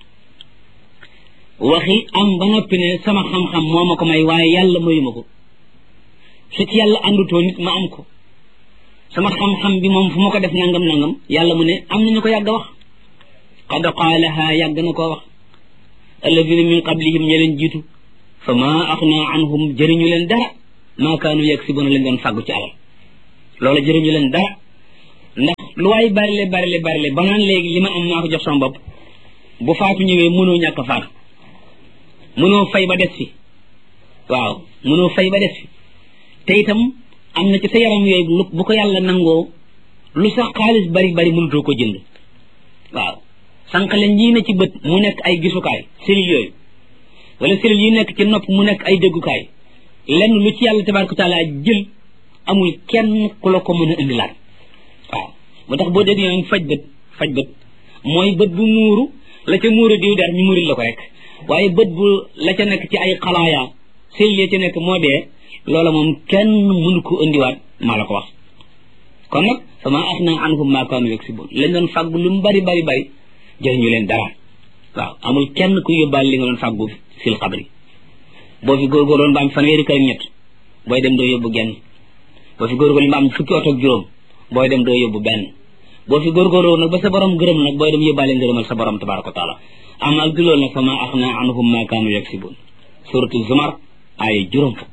waxi am ba noppi ne sama xam-xam moo ma ko may waaye yàlla mayu ma ko su ci yàlla àndutoo nit ma am ko sama xam-xam bi moom fu ma ko def nangam nangam yàlla mu ne am nañu ko yàgg a wax qad qaalaha yàgg na koo wax alladina min qablihim ña leen jiitu fa ma axna anhum jëriñu leen dara maa kaanu yaksibuuna lañ doon fàggu ci alal loola jëriñu leen dara ndax lu waay barile barile barile ba naan léegi li ma am maa ko jox sama bopp bu faatu ñëwee mënoo ñàkk a faatu mënoo fay ba des fi waaw mënoo fay ba des fi te itam am na ci sa yaram yooyu bu ko yàlla nangoo lu sax xaalis bari bari mënutoo ko jënd waaw sànqale ñii na ci bët mu nekk ay gisukaay cellules yooyu wala cellules yi nekk ci nopp mu nekk ay déggukaay lenn lu ci yàlla tabaaraka wa taala jël amul kenn ku la ko mën a indilaat waaw moo tax boo dégg yoon faj bët faj bët mooy bët bu muuru la ca muuru diw der ñu muuril la ko rek waaye bët bu la ca nekk ci ay xalaaya cellules yi ca nekk moo dee loola moom kenn mënu ko indiwaat maa la ko wax kon nag fama axnaa anhum maa kaanu yaksibuun lañ doon fàggu lu mu bari bari bari jëriñu leen dara waaw amul kenn ku yóbbaale li nga doon fàggu fil xabri boo fi góorgóorloon ba am fanweeri kër ak ñett booy dem doo yóbbu genn boo fi góorgóorloon ba am fukki oto ak juróom booy dem doo yóbbu benn boo fi góorgóorloon nag ba sa borom gërëm nag booy dem yóbbaale ngërëmal sa borom tabaraka wa taala am ak du loolu nag fama axnaa anhum maa kaanu yaksibuun suratu zumar ay juróom fukk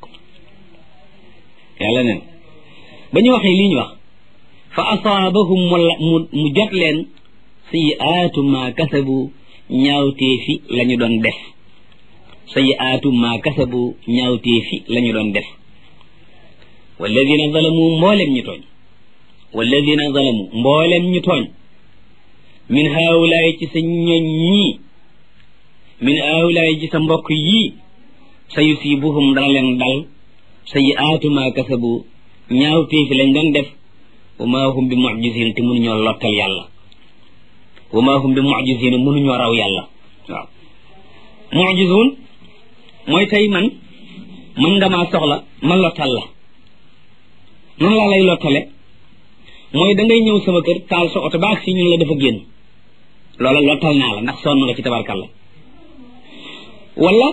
yàlla neen ba ñu waxee lii ñu wax fa asaabahum mu mu jot leen sayiaatu ma kasabu ñaawteefi la ñu doon def sayiaatu ma kasabu ñaawteefi la ñu doon def walladina zalamu mboolem ñu tooñ walladina zalamu mboolem ñu tooñ min haawulaay ci sa ñoñ ñii min haawulaay ci sa mbokk yii sa yusibuhum dana leen dal sayiaatu ma kasabu ñaawteefi lañ doon def wa maa hum bi mu'jizin te mënuñoo lottal yàlla wa maa hum bi mu'jizin mënuñoo raw yàlla waaw mu'jizun mooy tey man mën nga maa soxla ma lottal la noonu laa lay lottale mooy da ngay ñëw sama kër taal sa oto baag si ñun la dafa génn loola lottal naa la ndax sonn nga ci tabarkalla wala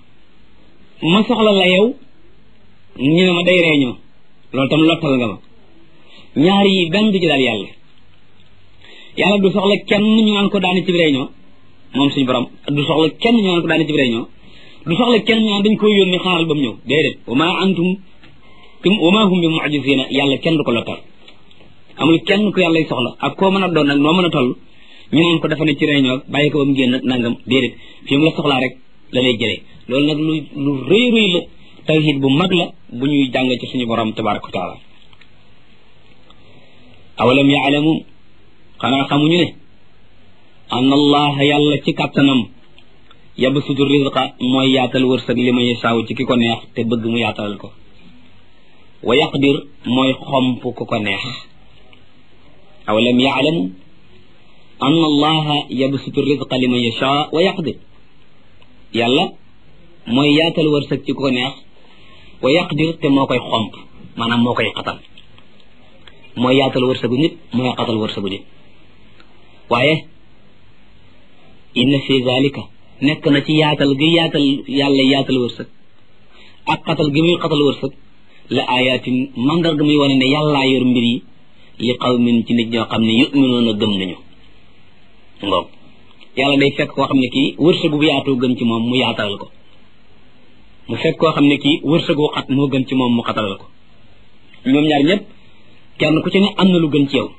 ma soxla la yow ñu ne ma day réunion loolu tam lottal nga ma ñaar yi benn du ci daal yàlla yàlla du soxla kenn ñu naan ko daani ci réunion moom suñu borom du soxla kenn ñu naan ko daani ci réunion du soxla kenn ñu naan dañ koy yónni xaaral ba mu ñëw déedéet wa maa antum wa maa hum bi mu'jizina yàlla kenn du ko lottal amul kenn ku yàlla soxla ak koo mën a doon nag noo mën a toll ñu naan ko dafa ne ci réunion bàyyi ko ba mu génn nangam déedéet fi mu la soxlaa rek la lay jëlee loolu nag lu lu rëy rëy la tawhid bu mag la bu ñuy jàng ci suñu borom tabaraka wa taala awalam yaalamu xanaa xamuñu ne anna allah yàlla ci kàttanam yabsutu rizqa mooy yaatal wërsëg li ma yasaaw ci ki ko neex te bëgg mu yaatalal ko wa yaqdir mooy xomp ku ko neex awalam yaalamu anna allah yabsutu rizqa li ma yasaa wa yaqdir yàlla mooy yaatal wërsëg ci ku ko neex wa yaqdir te moo koy xomp maanaam moo koy xatal mooy yaatal wërsëgu nit mooy xatal wërsëgu nit waaye inna fi zalika nekk na ci yaatal gi yaatal yàlla yaatal wërsëg ak xatal gi muy xatal wërsëg la ayatin mandar ga muy wane ne yàllaa yor mbir yi li qawmin ci nit ñoo xam ne yu'minuuna a gëm nañu ngoog yàlla day fekk koo xam ne kii wërsëgu bu yaatoo gën ci moom mu yaatalal ko mu fekk koo xam ne kii wërsëgu xat moo gën ci moom mu xatalal ko ñoom ñaar ñëpp kenn ku ci ne am na lu gën ci yow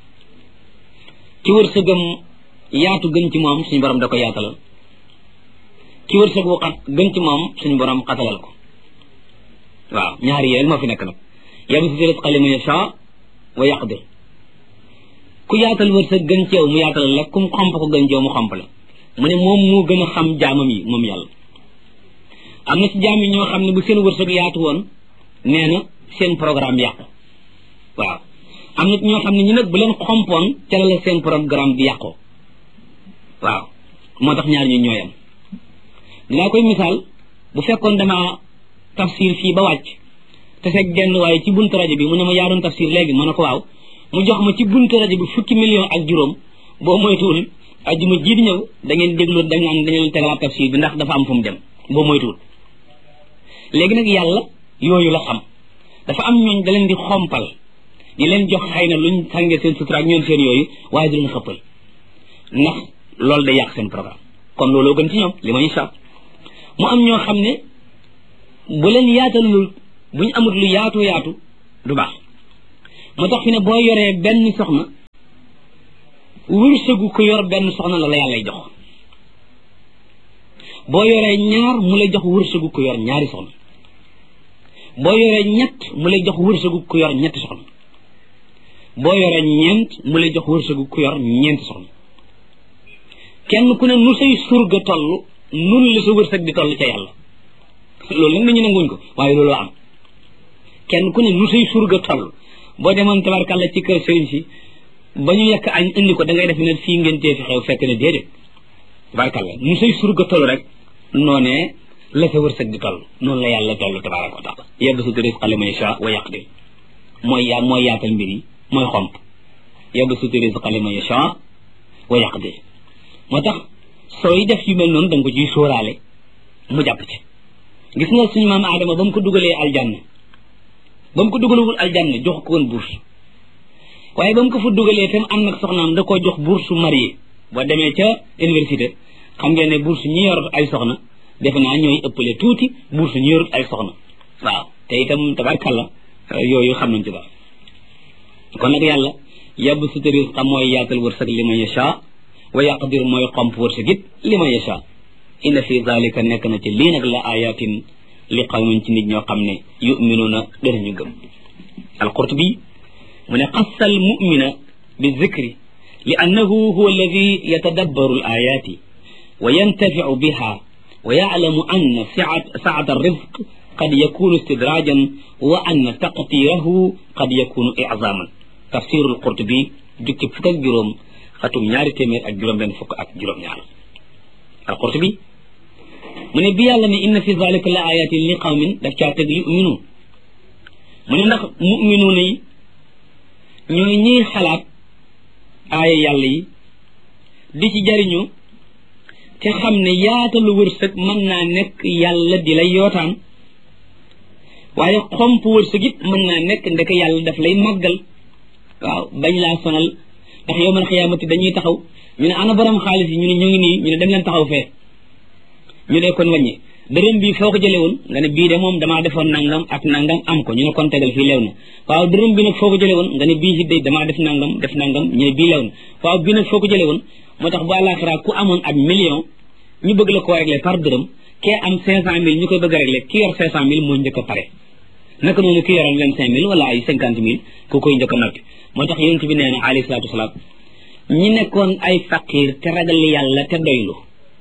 ki wërsëgam yaatu gën ci moom suñu borom da ko yaatalal ki wërsëgu xat gën ci moom suñu borom xatalal ko waaw ñaar yi rek moo fi nekk nag yabsutu rizqa liman yashaa wa yaqdir ku yaatal wërsëg gën ci yow mu yaatalal la kum xomp ko gën ci yow mu xomp la mu ne moom moo gën a xam jaamam yi moom yàlla am na ci jaam yi ñoo xam ne bu seen wërsëg yaatu woon nee na seen programme yàqu waaw am na ñoo xam ne ñu nag bu leen xompoon ca la seen programme bi yàqoo waaw moo tax ñaar ñu ñooyam dinaa koy misaal bu fekkoon dama tafsir fii ba wàcc te fekk genn waaye ci buntu rajo bi mu ne ma yaa doon tafsir léegi ma ne ko waaw mu jox ma ci buntu rajo bi fukki million ak juróom boo moytuwul ajjuma ji di ñëw da ngeen déglu dañ naan dañu leen tegalaat tafsir bi ndax dafa am fu mu dem boo moytuwul léegi nag yàlla yooyu la xam dafa am ñooñ da leen di xompal di leen jox xëy na luñ sànge seen sutura ak ñoom seen yooyu waaye du leen xëppal ndax loolu day yàq seen programme kon looloo gën ci ñoom li ma ñu sax mu am ñoo xam ne bu leen yaatalul bu ñu amut lu yaatu yaatu du baax moo tax fi ne boo yoree benn soxna wërsëgu ko yor benn soxna la la yàllay jox boo yoree ñaar mu lay jox wërsëgu ko yor ñaari soxna boo yoree ñett mu lay jox wërsëgu ko yor ñetti soxna boo yoree ñeent mu lay jox wërsëgu ko yor ñeenti soxna kenn ku ne nu say surga toll nun la sa wërsëg di toll ca yàlla loolu nag nañu nanguñ ko waaye loolu am kenn ku ne nu say surga toll boo demoon tabarkàlla ci kër sëriñ si ba ñu yekk añ indi ko da ngay def ne fii ngeen tee fi xew fekk ne déedéet tabarkàlla nu say surga toll rek noonee la sa wërsëg di toll noonu la yàlla toll tabaraka wa taala yabsutu rizqa liman yasha wa yaqdir mooy yaa mooy yaatal mbir yi mooy xomp yabsutu rizqa liman yasha wa yaqdir moo tax sooy def yu mel noonu da nga ko ciy sóoraale mu jàpp ci gis nga suñu maam Adama ba mu ko dugalee aljanna ba mu ko dugalewul aljanna jox ko woon bourse waaye ba mu ko fa dugalee tam am nag soxnaam da koo jox bourse marié boo demee ca université xam ngeen ne bourse ñi yor ay soxna defe naa ñooy ëppale tuuti bourse ñi yorut ay soxna waaw te itam tabarkàlla yooyu xam nañ ci dara kon nag yàlla yabsutu rizqa mooy yaatal wërsëg liman yasha wa yaqdir mooy xomp wërsëg it liman yasha inna fi zalika nekk na ci lii nag la ayatin li qawmin ci nit ñoo xam ne yuminuuna danañu gëm alqurtubi mu ne qassa al mumina bi zikri li annahu huwa alladi yatadabbaru al ayati wa yantafiu biha wa yaclamu anna saata alrizq qad yakunu istidrajan wa anna taqtirahu qad yakunu iczaman tafsiru alqurtubi jukki fukk ak juróom xatum ñaari téeméer ak juróom benn fukk ak juróom ñaar alqurtubi mu ne bi yàlla ne inna fi zalika la ayatin li qawmin daf caa teg yuminu mu ne ndax muminuuna yi ñooy ñiy xalaat aaya yàlla yi di ci jariñu te xam ne yaatalu wërsëg mën naa nekk yàlla di lay yootaan waaye xomp wërsëg it mën naa nekk ndeke yàlla daf lay màggal waaw bañ laa sonal ndax yow man xiyaamati dañuy taxaw ñu ne ana borom xaalis yi ñu ne ñu ngi nii ñu ne dem leen taxaw fee ñu ne kon wàññi dërëm bii foo ko jëlee woon nga ne bii de moom damaa defoon nangam ak nangam am ko ñu ne kon tegal fii leew na waaw dërëm bi nag foo ko jëlee woon nga ne bii si day damaa def nangam def nangam ñu ne bii leew na waaw bii nag foo ko jëlee woon moo tax bu àllaaxira ku amoon ab million ñu bëgg la koo régler par dërëm kee am cinq cent mille ñu koy bëgg a régler ki yor cinq cent mille moo njëkk a pare naka noonu ki yoroon vingt cinq mille wala ay cinquante mille ku koy njëkk a noppi moo tax yonent bi nee na alayhi salaatu wasalaam ñi nekkoon ay faqir te ragal yàlla te doylu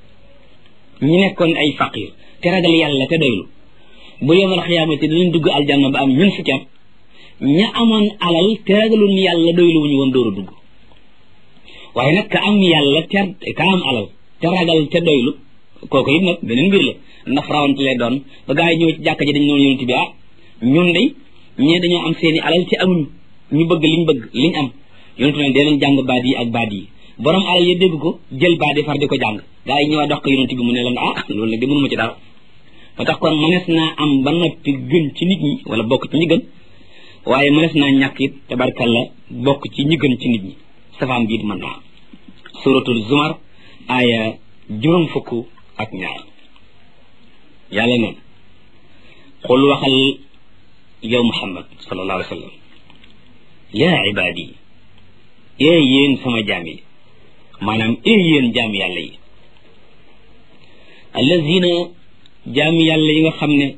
ñi nekkoon ay faqir te ragal yàlla te doylu bu yawmal xiyaamati dinañ dugg aljanna ba am ñun fukki at ña amoon alal te ragalul yàlla doylu wuñu woon dóor a dugg waaye nag ka am yàlla te ka am alal te ragal te doylu kooku it nag beneen mbir la ndax rawante lay doon ba gaa yi ñëw ci jàkka ji dañ noonu yonent bi ah ñun de ñee dañoo am seeni alal te amuñu ñu bëgg liñ bëgg liñ am yonent ne dee leen jàng baat yi ak baat yi borom alal yi dégg ko jël baat yi far di ko jàng gaa yi ñëwaat dox ko yonent bi mu ne leen ah loolu nag de mënuma ci dara moo tax kon mënees naa am ba noppi gën ci nit ñi wala bokk ci ñi gën waaye mënees naa ñàkk it tabarkalla bokk ci ñi gën ci nit ñi safaan biit mën naa suratul zumar aaya juróom fukk ak ñaar yàlla neen xul waxal yow muhammad sallallahu alayhi wa sallam yaa ibaadi ee yéen sama jaam yi maanaam ee yéen jaam yàlla yi allazina jaam yàlla yi nga xam ne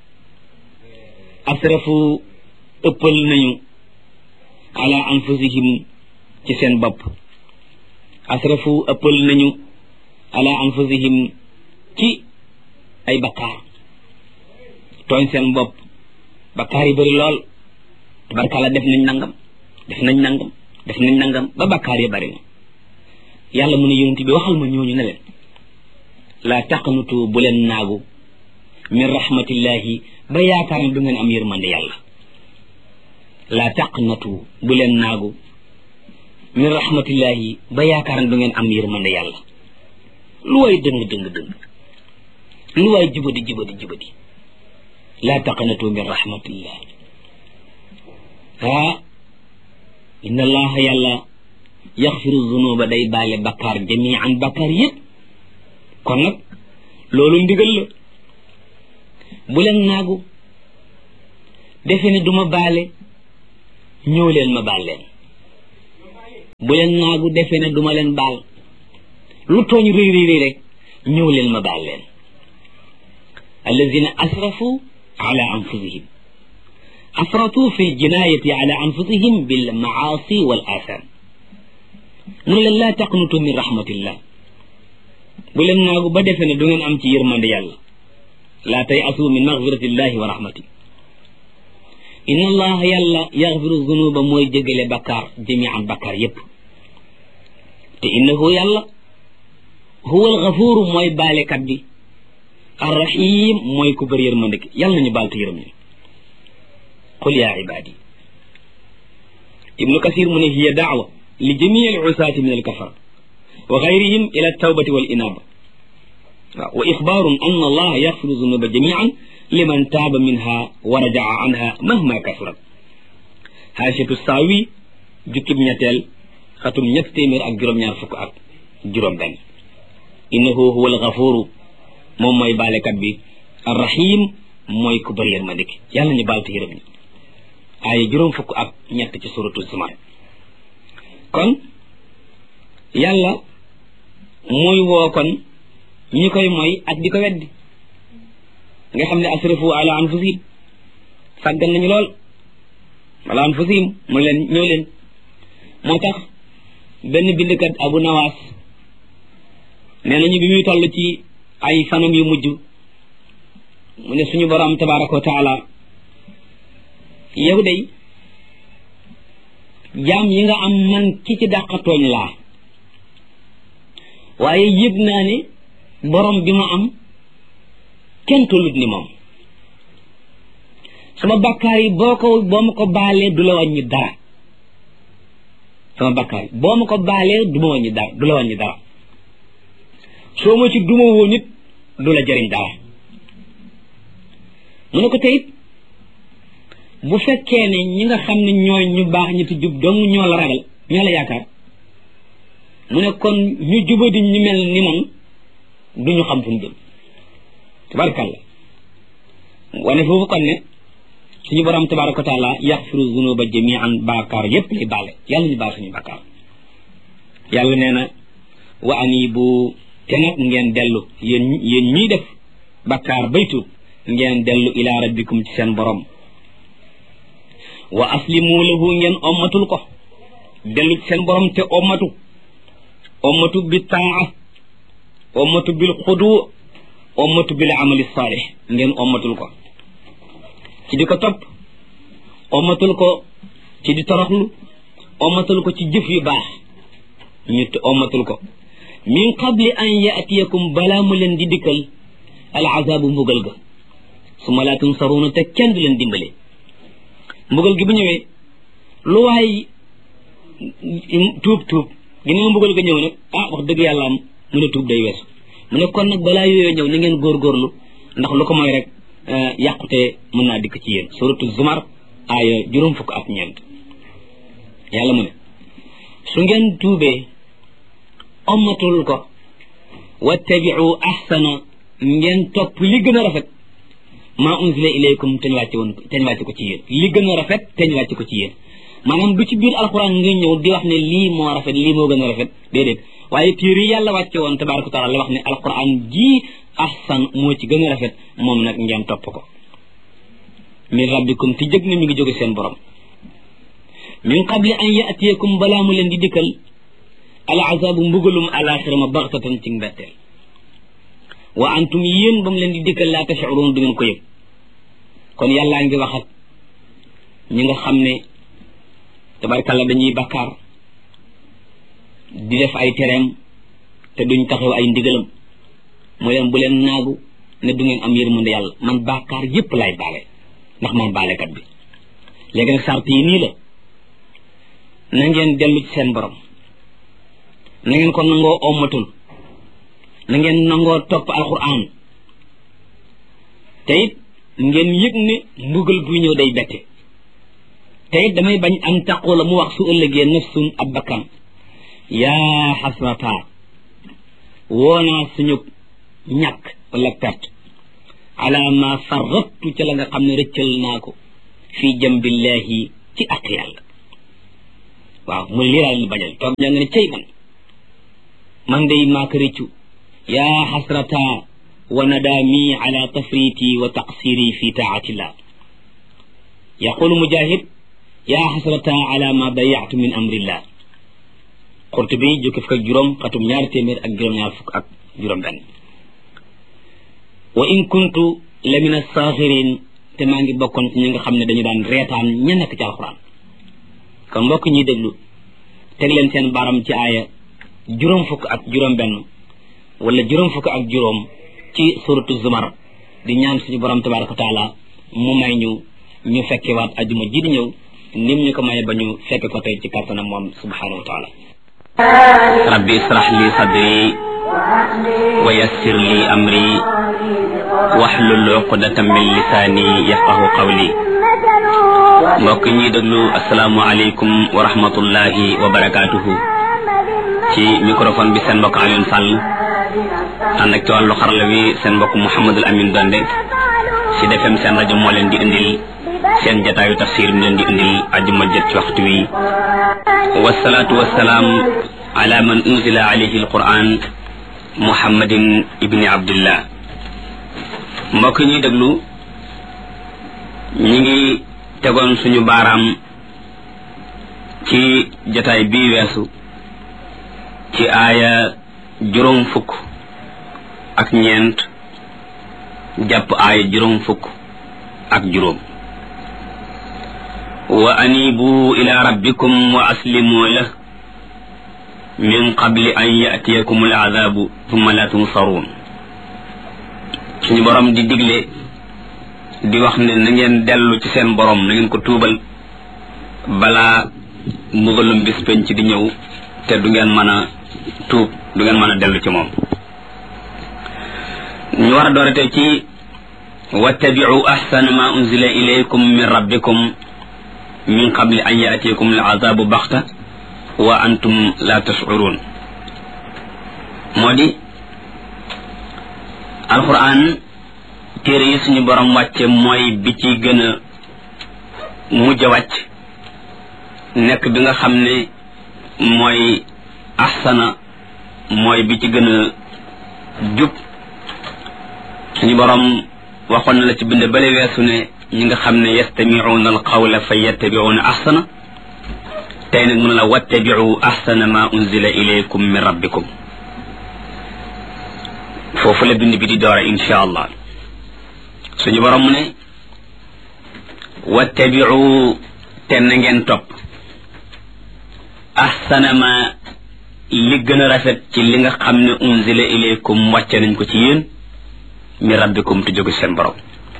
asrafu ëppal nañu ala anfusihim ci seen bopp asrafu ëppal nañu ala anfusihim ci ay bakkaar tooñ seen bopp bakkaar yi bëri lool tabarkalla def nañ nangam def nañ nangam def nañ nangam ba bakkaar yi bëri na yàlla mu ne yonent bi waxal ma ñooñu ne leen laa taqnutu bu leen naagu min rahmatillahi ba yaakaar ne du ngeen am yërmande yàlla laa taqnatu bu leen naagu min rahmatillahi ba yaakaar ne du ngeen am yërmande yàlla lu waay dëng dëng dëng lu waay jubadi jubadi jubadi laa taqnatu min rahmatillah ah inna allaha yàlla yaxfiru zunuba day baale bakkaar jamian bakkaar yëpp kon nag loolu ndigal la bu leen naagu defe ne duma baale ñëw leen ma baal leen bu leen naagu defe ne duma leen baal lu tooñ rëy rëy rëy rek ñëw leen ma baal leen alladina asrafu ala anfusihim asratu fi ljinayati ala anfusihim bil maasi wal atham mu ne leen laa taqnutu min rahmatillah bu leen naagu ba defe ne du ngeen am ci yërmande yàlla laa tay asu min magfiratillahi wa rahmati inna allah yàlla yaxfiru zunuba mooy jégale bakkaar jamian bakkaar yépp te innahu yàlla huwa alxafuru mooy baalekat bi arrahim mooy ku bëri yërmande ki yàlla nañu baal te yërëm ñu qul yaa ibaadi ibnu kasir mu ne hiya daawa li jamii al usaati min alkafar wa gayrihim ila altawbati wal inaaba waaw wa ixbaarun an allah yaxfiru zunuba jamian liman taaba minha wa rajaa anha mahma kasrat haashatu saawi jukkib ñetteel xatum ñett téeméer ak juróom-ñaar fukk ak juróom benn innahu huwa alxafuru moom mooy baalekat bi arrahim mooy ku bëri yërmande ki yàlla ñu baal te yërëm ñu aaya juróom fukk ak ñett ci suratu zumar kon yàlla muy woo kon ñi koy mooy ak di ko weddi nga xam ne asrafu ala anfusihim sàggan nañu lool ala anfusihim mu leen ñoo leen moo tax benn bindkat abu nawaas nee nañu bi muy toll ci ay fanam yu mujj mu ne suñu borom tabaraka wa taala yow day jaam yi nga am man ki ci dàqatooñ laa waaye yëg naa ne borom bi ma am kenn tollut ni moom sama bakkaar yi boo ko boo ma ko baalee du la wàññi dara sama bakkaar yi boo ma ko baalee du ma wàññi dara du la wàññi dara soo ma ci duma woo nit du la jëriñ dara mu ne ko tey bu fekkee ne ñi nga xam ne ñooy ñu baax ñi ti jub dong ñoo la ragal ñoo la yaakaar mu ne kon ñu jubadi ñu mel ni man duñu xam fu ñu jëm tabarakalla wane foofu kon ne suñu borom tabaraka wa taala yaxfiru zunuba jamian baakaar yépp lay baale yàlla ñu baal suñu baakaar yàlla nee na wa anibu te nag ngeen dellu yéen yéen ñiy def bakkaar baytu ngeen dellu ila rabbikum ci seen borom wa aslimu lahu ngeen ommatul ko dellu ci seen borom te ommatu ommatu bi taa ommatu bil xudu ommatu bil amali saalih ngeen ommatul ko ci di ko topp ommatul ko ci di toroxlu ommatul ko ci jëf yu baax ñu ommatul ko min qabli an yaatiyakum balaa mu leen di dikkal al azabu mbugal ga suma laa tunsaruuna te kenn du leen dimbale mbugal gi bu ñëwee lu waay tuub tuub ginnaaw mbugal ga ñëw nag ah wax dëgg yàlla am mu ne tuub day weesu mu ne kon nag balaa yooyu ñëw na ngeen góorgóorlu ndax lu ko mooy rek yàqute mën naa dikk ci yéen suratu zumar aaya juróom fukk ak ñeent yàlla mu ne su ngeen tuubee ommatul ko wattabiu ahsana ngeen topp li gën a rafet maa unzila ilaykum teñ wàcce woon teñ wàcce ko ci yéen li gën a rafet teñ wàcce ko ci yéen maanaam du ci biir alquran nga ñëw di wax ne lii moo rafet lii moo gën a rafet déedéet waaye téere yi yàlla wàcce woon tabaraka taala la wax ne alquran ji ahsan moo ci gën a rafet moom nag ngeen topp ko min rabbikum ti jëg na mi ngi jóge seen borom min qabli an yaatiyakum balaa mu leen di dikkal al azabu mbugalum alaxira ma baxtatan ci mbetteel wa antum yéen ba mu leen di dikkal laa tash'urun du ngeen ko yëg kon yàllaa ngi wax ak ñi nga xam ne tabarkalla dañuy bakkaar di def ay tereem te duñ taxaw ay ndigalam mu leen bu leen naagu ne du ngeen am yërmande yàlla man bakkaar yépp lay baale ndax man baalekat bi léegi nag sart yi nii la na ngeen dellu ci seen borom na ngeen ko nangoo ommatul na ngeen nangoo topp alquran te it ngeen yëg ne mbugal buy ñëw day bette te it damay bañ am taqoo la mu wax su ëllëgee nafsun ab bakkan yaa xasrata woonaa suñu ñàkk wala perte ala ma farrattu ca la nga xam ne rëccal naa ko fi jambillahi ci ak yàlla waaw mu lii daal ñu bañal toog ña nga ne cey man man day maa ko rëccu yaa xasrata wa nadaami ala tafriti wa taqsiri fi taatillah yaqulu mujahid yaa xasrata ala ma dayatu min amrillah Qurtubi jukki fukk ak juróom xatum ñaari téeméer ak juróom-ñaar fukk ak juróom benn wa in kuntu la min as-saxirin te maa ngi bokkoon ci ñi nga xam ne dañu daan reetaan ña nekk ci alxuraan kon mbokk ñuy déglu teg leen seen baram ci aaya juróom fukk ak juróom benn wala juróom fukk ak juróom ci suratu zumar di ñaan suñu borom tabaraka wa taala mu may ñu ñu fekkewaat ajuma ji di ñëw nim ñu ko maye ba ñu fekke ko tey ci kàttanam moom subhanahu wa taala rabbi israh li sadri wa yassir li amri wahlul uqdatan min lisani yafqahu qawli mbokk ñi déglu asalaamu aleykum wa rahmatullahi wa barakatuhu ci microphone bi seen mbokk Alioune Sall ànd ak ci wàllu xarala wi seen mbokk Mouhamadul Amin Donde ci defem seen rajo moo leen di indil seen jataayu tafsir mi leen di indil ajuma jët ci waxtu wi wasalaatu wasalaam ala man unzila alayhi alquran muhammadin ibni abdillah mbokk ñuy déglu ñi ngi tegoon suñu baaraam ci jataay bii weesu ci aaya juróom fukk ak ñeent jàpp aaya juróom fukk ak juróom wa anibu ila rabbikum wa aslimu lah min qabli an yatiyakum al'adabu thumma la tunsaruun suñu borom di digle di wax ne na ngeen dellu ci seen borom na ngeen ko tuubal balaa mbugalum bis penc di ñëw te du ngeen mën a tuub du ngeen mën a dellu ci moom ñu war a doorate ci wattabi'u ahsana ma unzila ilaykum min rabbikum min qabli an yatiyakum al'adabu baxta wa antum la tash'urun moo di alquran téere yi suñu borom wàcce mooy bi ci gën a mujj a wàcc nekk bi nga xam ne mooy ahsana mooy bi ci gën a jub suñu borom waxoon na la ci bind bale weesu ne ñi nga xam ne yastami'una alqawla fa yattabi'una ahsana tey nag mun la wattabi'u ahsana ma unzila ilaykum min rabbikum foofu la bind bi di doora insha allah suñu borom mu ne wattabi'u te na ngeen topp ahsana ma li gën a rafet ci li nga xam ne unzila ilaykum wàcce nañ ko ci yéen min rabbikum te jóge seen borom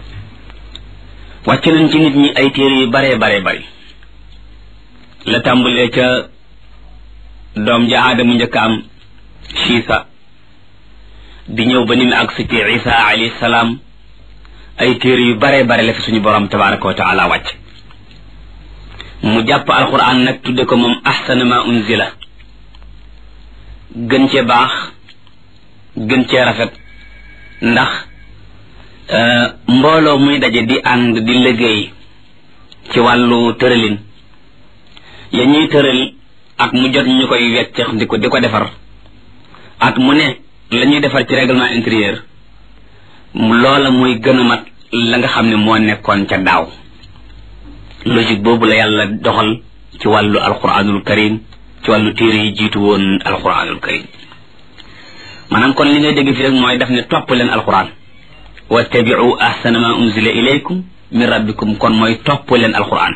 wàcce nañ ci nit ñi ay téere yu bare bare bari la tàmbalee ca doom ja aadamu njëkk am Siisa di ñëw ba ni mu agsi ci Isa alayhi salaam ay téere yu bare bare la fi suñu borom tabaraka wa taala wàcc mu jàpp alquran nag tudde ko moom ahsana ma unzila gën cee baax gën cee rafet ndax mbooloo muy daje di ànd di liggéey ci wàllu tëralin ya ñuy tëral ak mu jot ñu koy weccex di ko di ko defar ak mu ne la ñuy defar ci règlement intérieur loola muy gën a mat la nga xam ne moo nekkoon ca daaw logique boobu la yàlla doxal ci wàllu alquranul karim ci wàllu téere yi jiitu woon alquranul karim maanaam kon li ngay dégg fi rek mooy daf ne topp leen alquran wattabi'u ahsana ma unzila ilaykum min rabbikum kon mooy topp leen alquran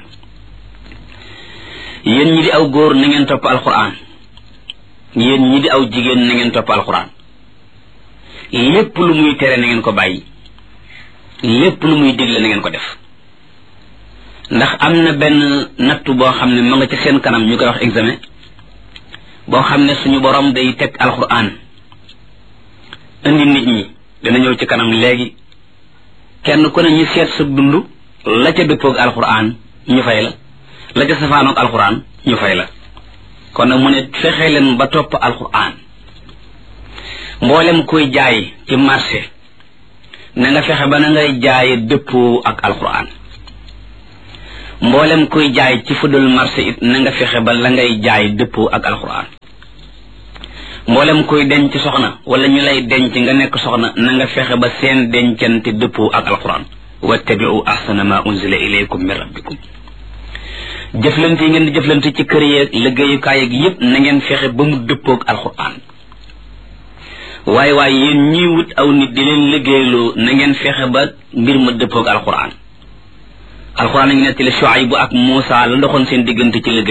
yéen ñi di aw góor na ngeen topp alquran yéen ñi di aw jigéen na ngeen topp alquran lépp lu muy tere na ngeen ko bàyyi lépp lu muy digle na ngeen ko def ndax am na benn nattu boo xam ne ma nga ci seen kanam ñu koy wax examen boo xam ne suñu borom day teg alquran indi nit ñi dana ñëw ci kanam léegi kenn ku ne ñu seet sa dund la ca dëppoog alquran ñu fay la la ca safaanoog alquran ñu fay la kon nag mu ne fexe leen ba topp alquran mboolem koy jaay ci marché na nga fexe ba na ngay jaaye dëppoo ak alquran mboolem kuy jaay ci fudul marché it na nga fexe ba la ngay jaay dëppoo ak alquran mboolem kuy denc soxna wala ñu lay denc nga nekk soxna na nga fexe ba seen dencante dëppoo ak alquran wattabi'u ahsana ma unzila ilaykum min rabbikum jëflante yi ngeen di jëflante ci kër yeeg liggéeyukaay yeeg yépp na ngeen fexe ba mu dëppoo ak alquran waaye waaye yéen ñii wut aw nit di leen liggéeyloo na ngeen fexe ba mbir ma dëppoo ak alquran alquran a ngi nettali Shuayb ak Muusa la ndoxoon seen diggante ci liggéey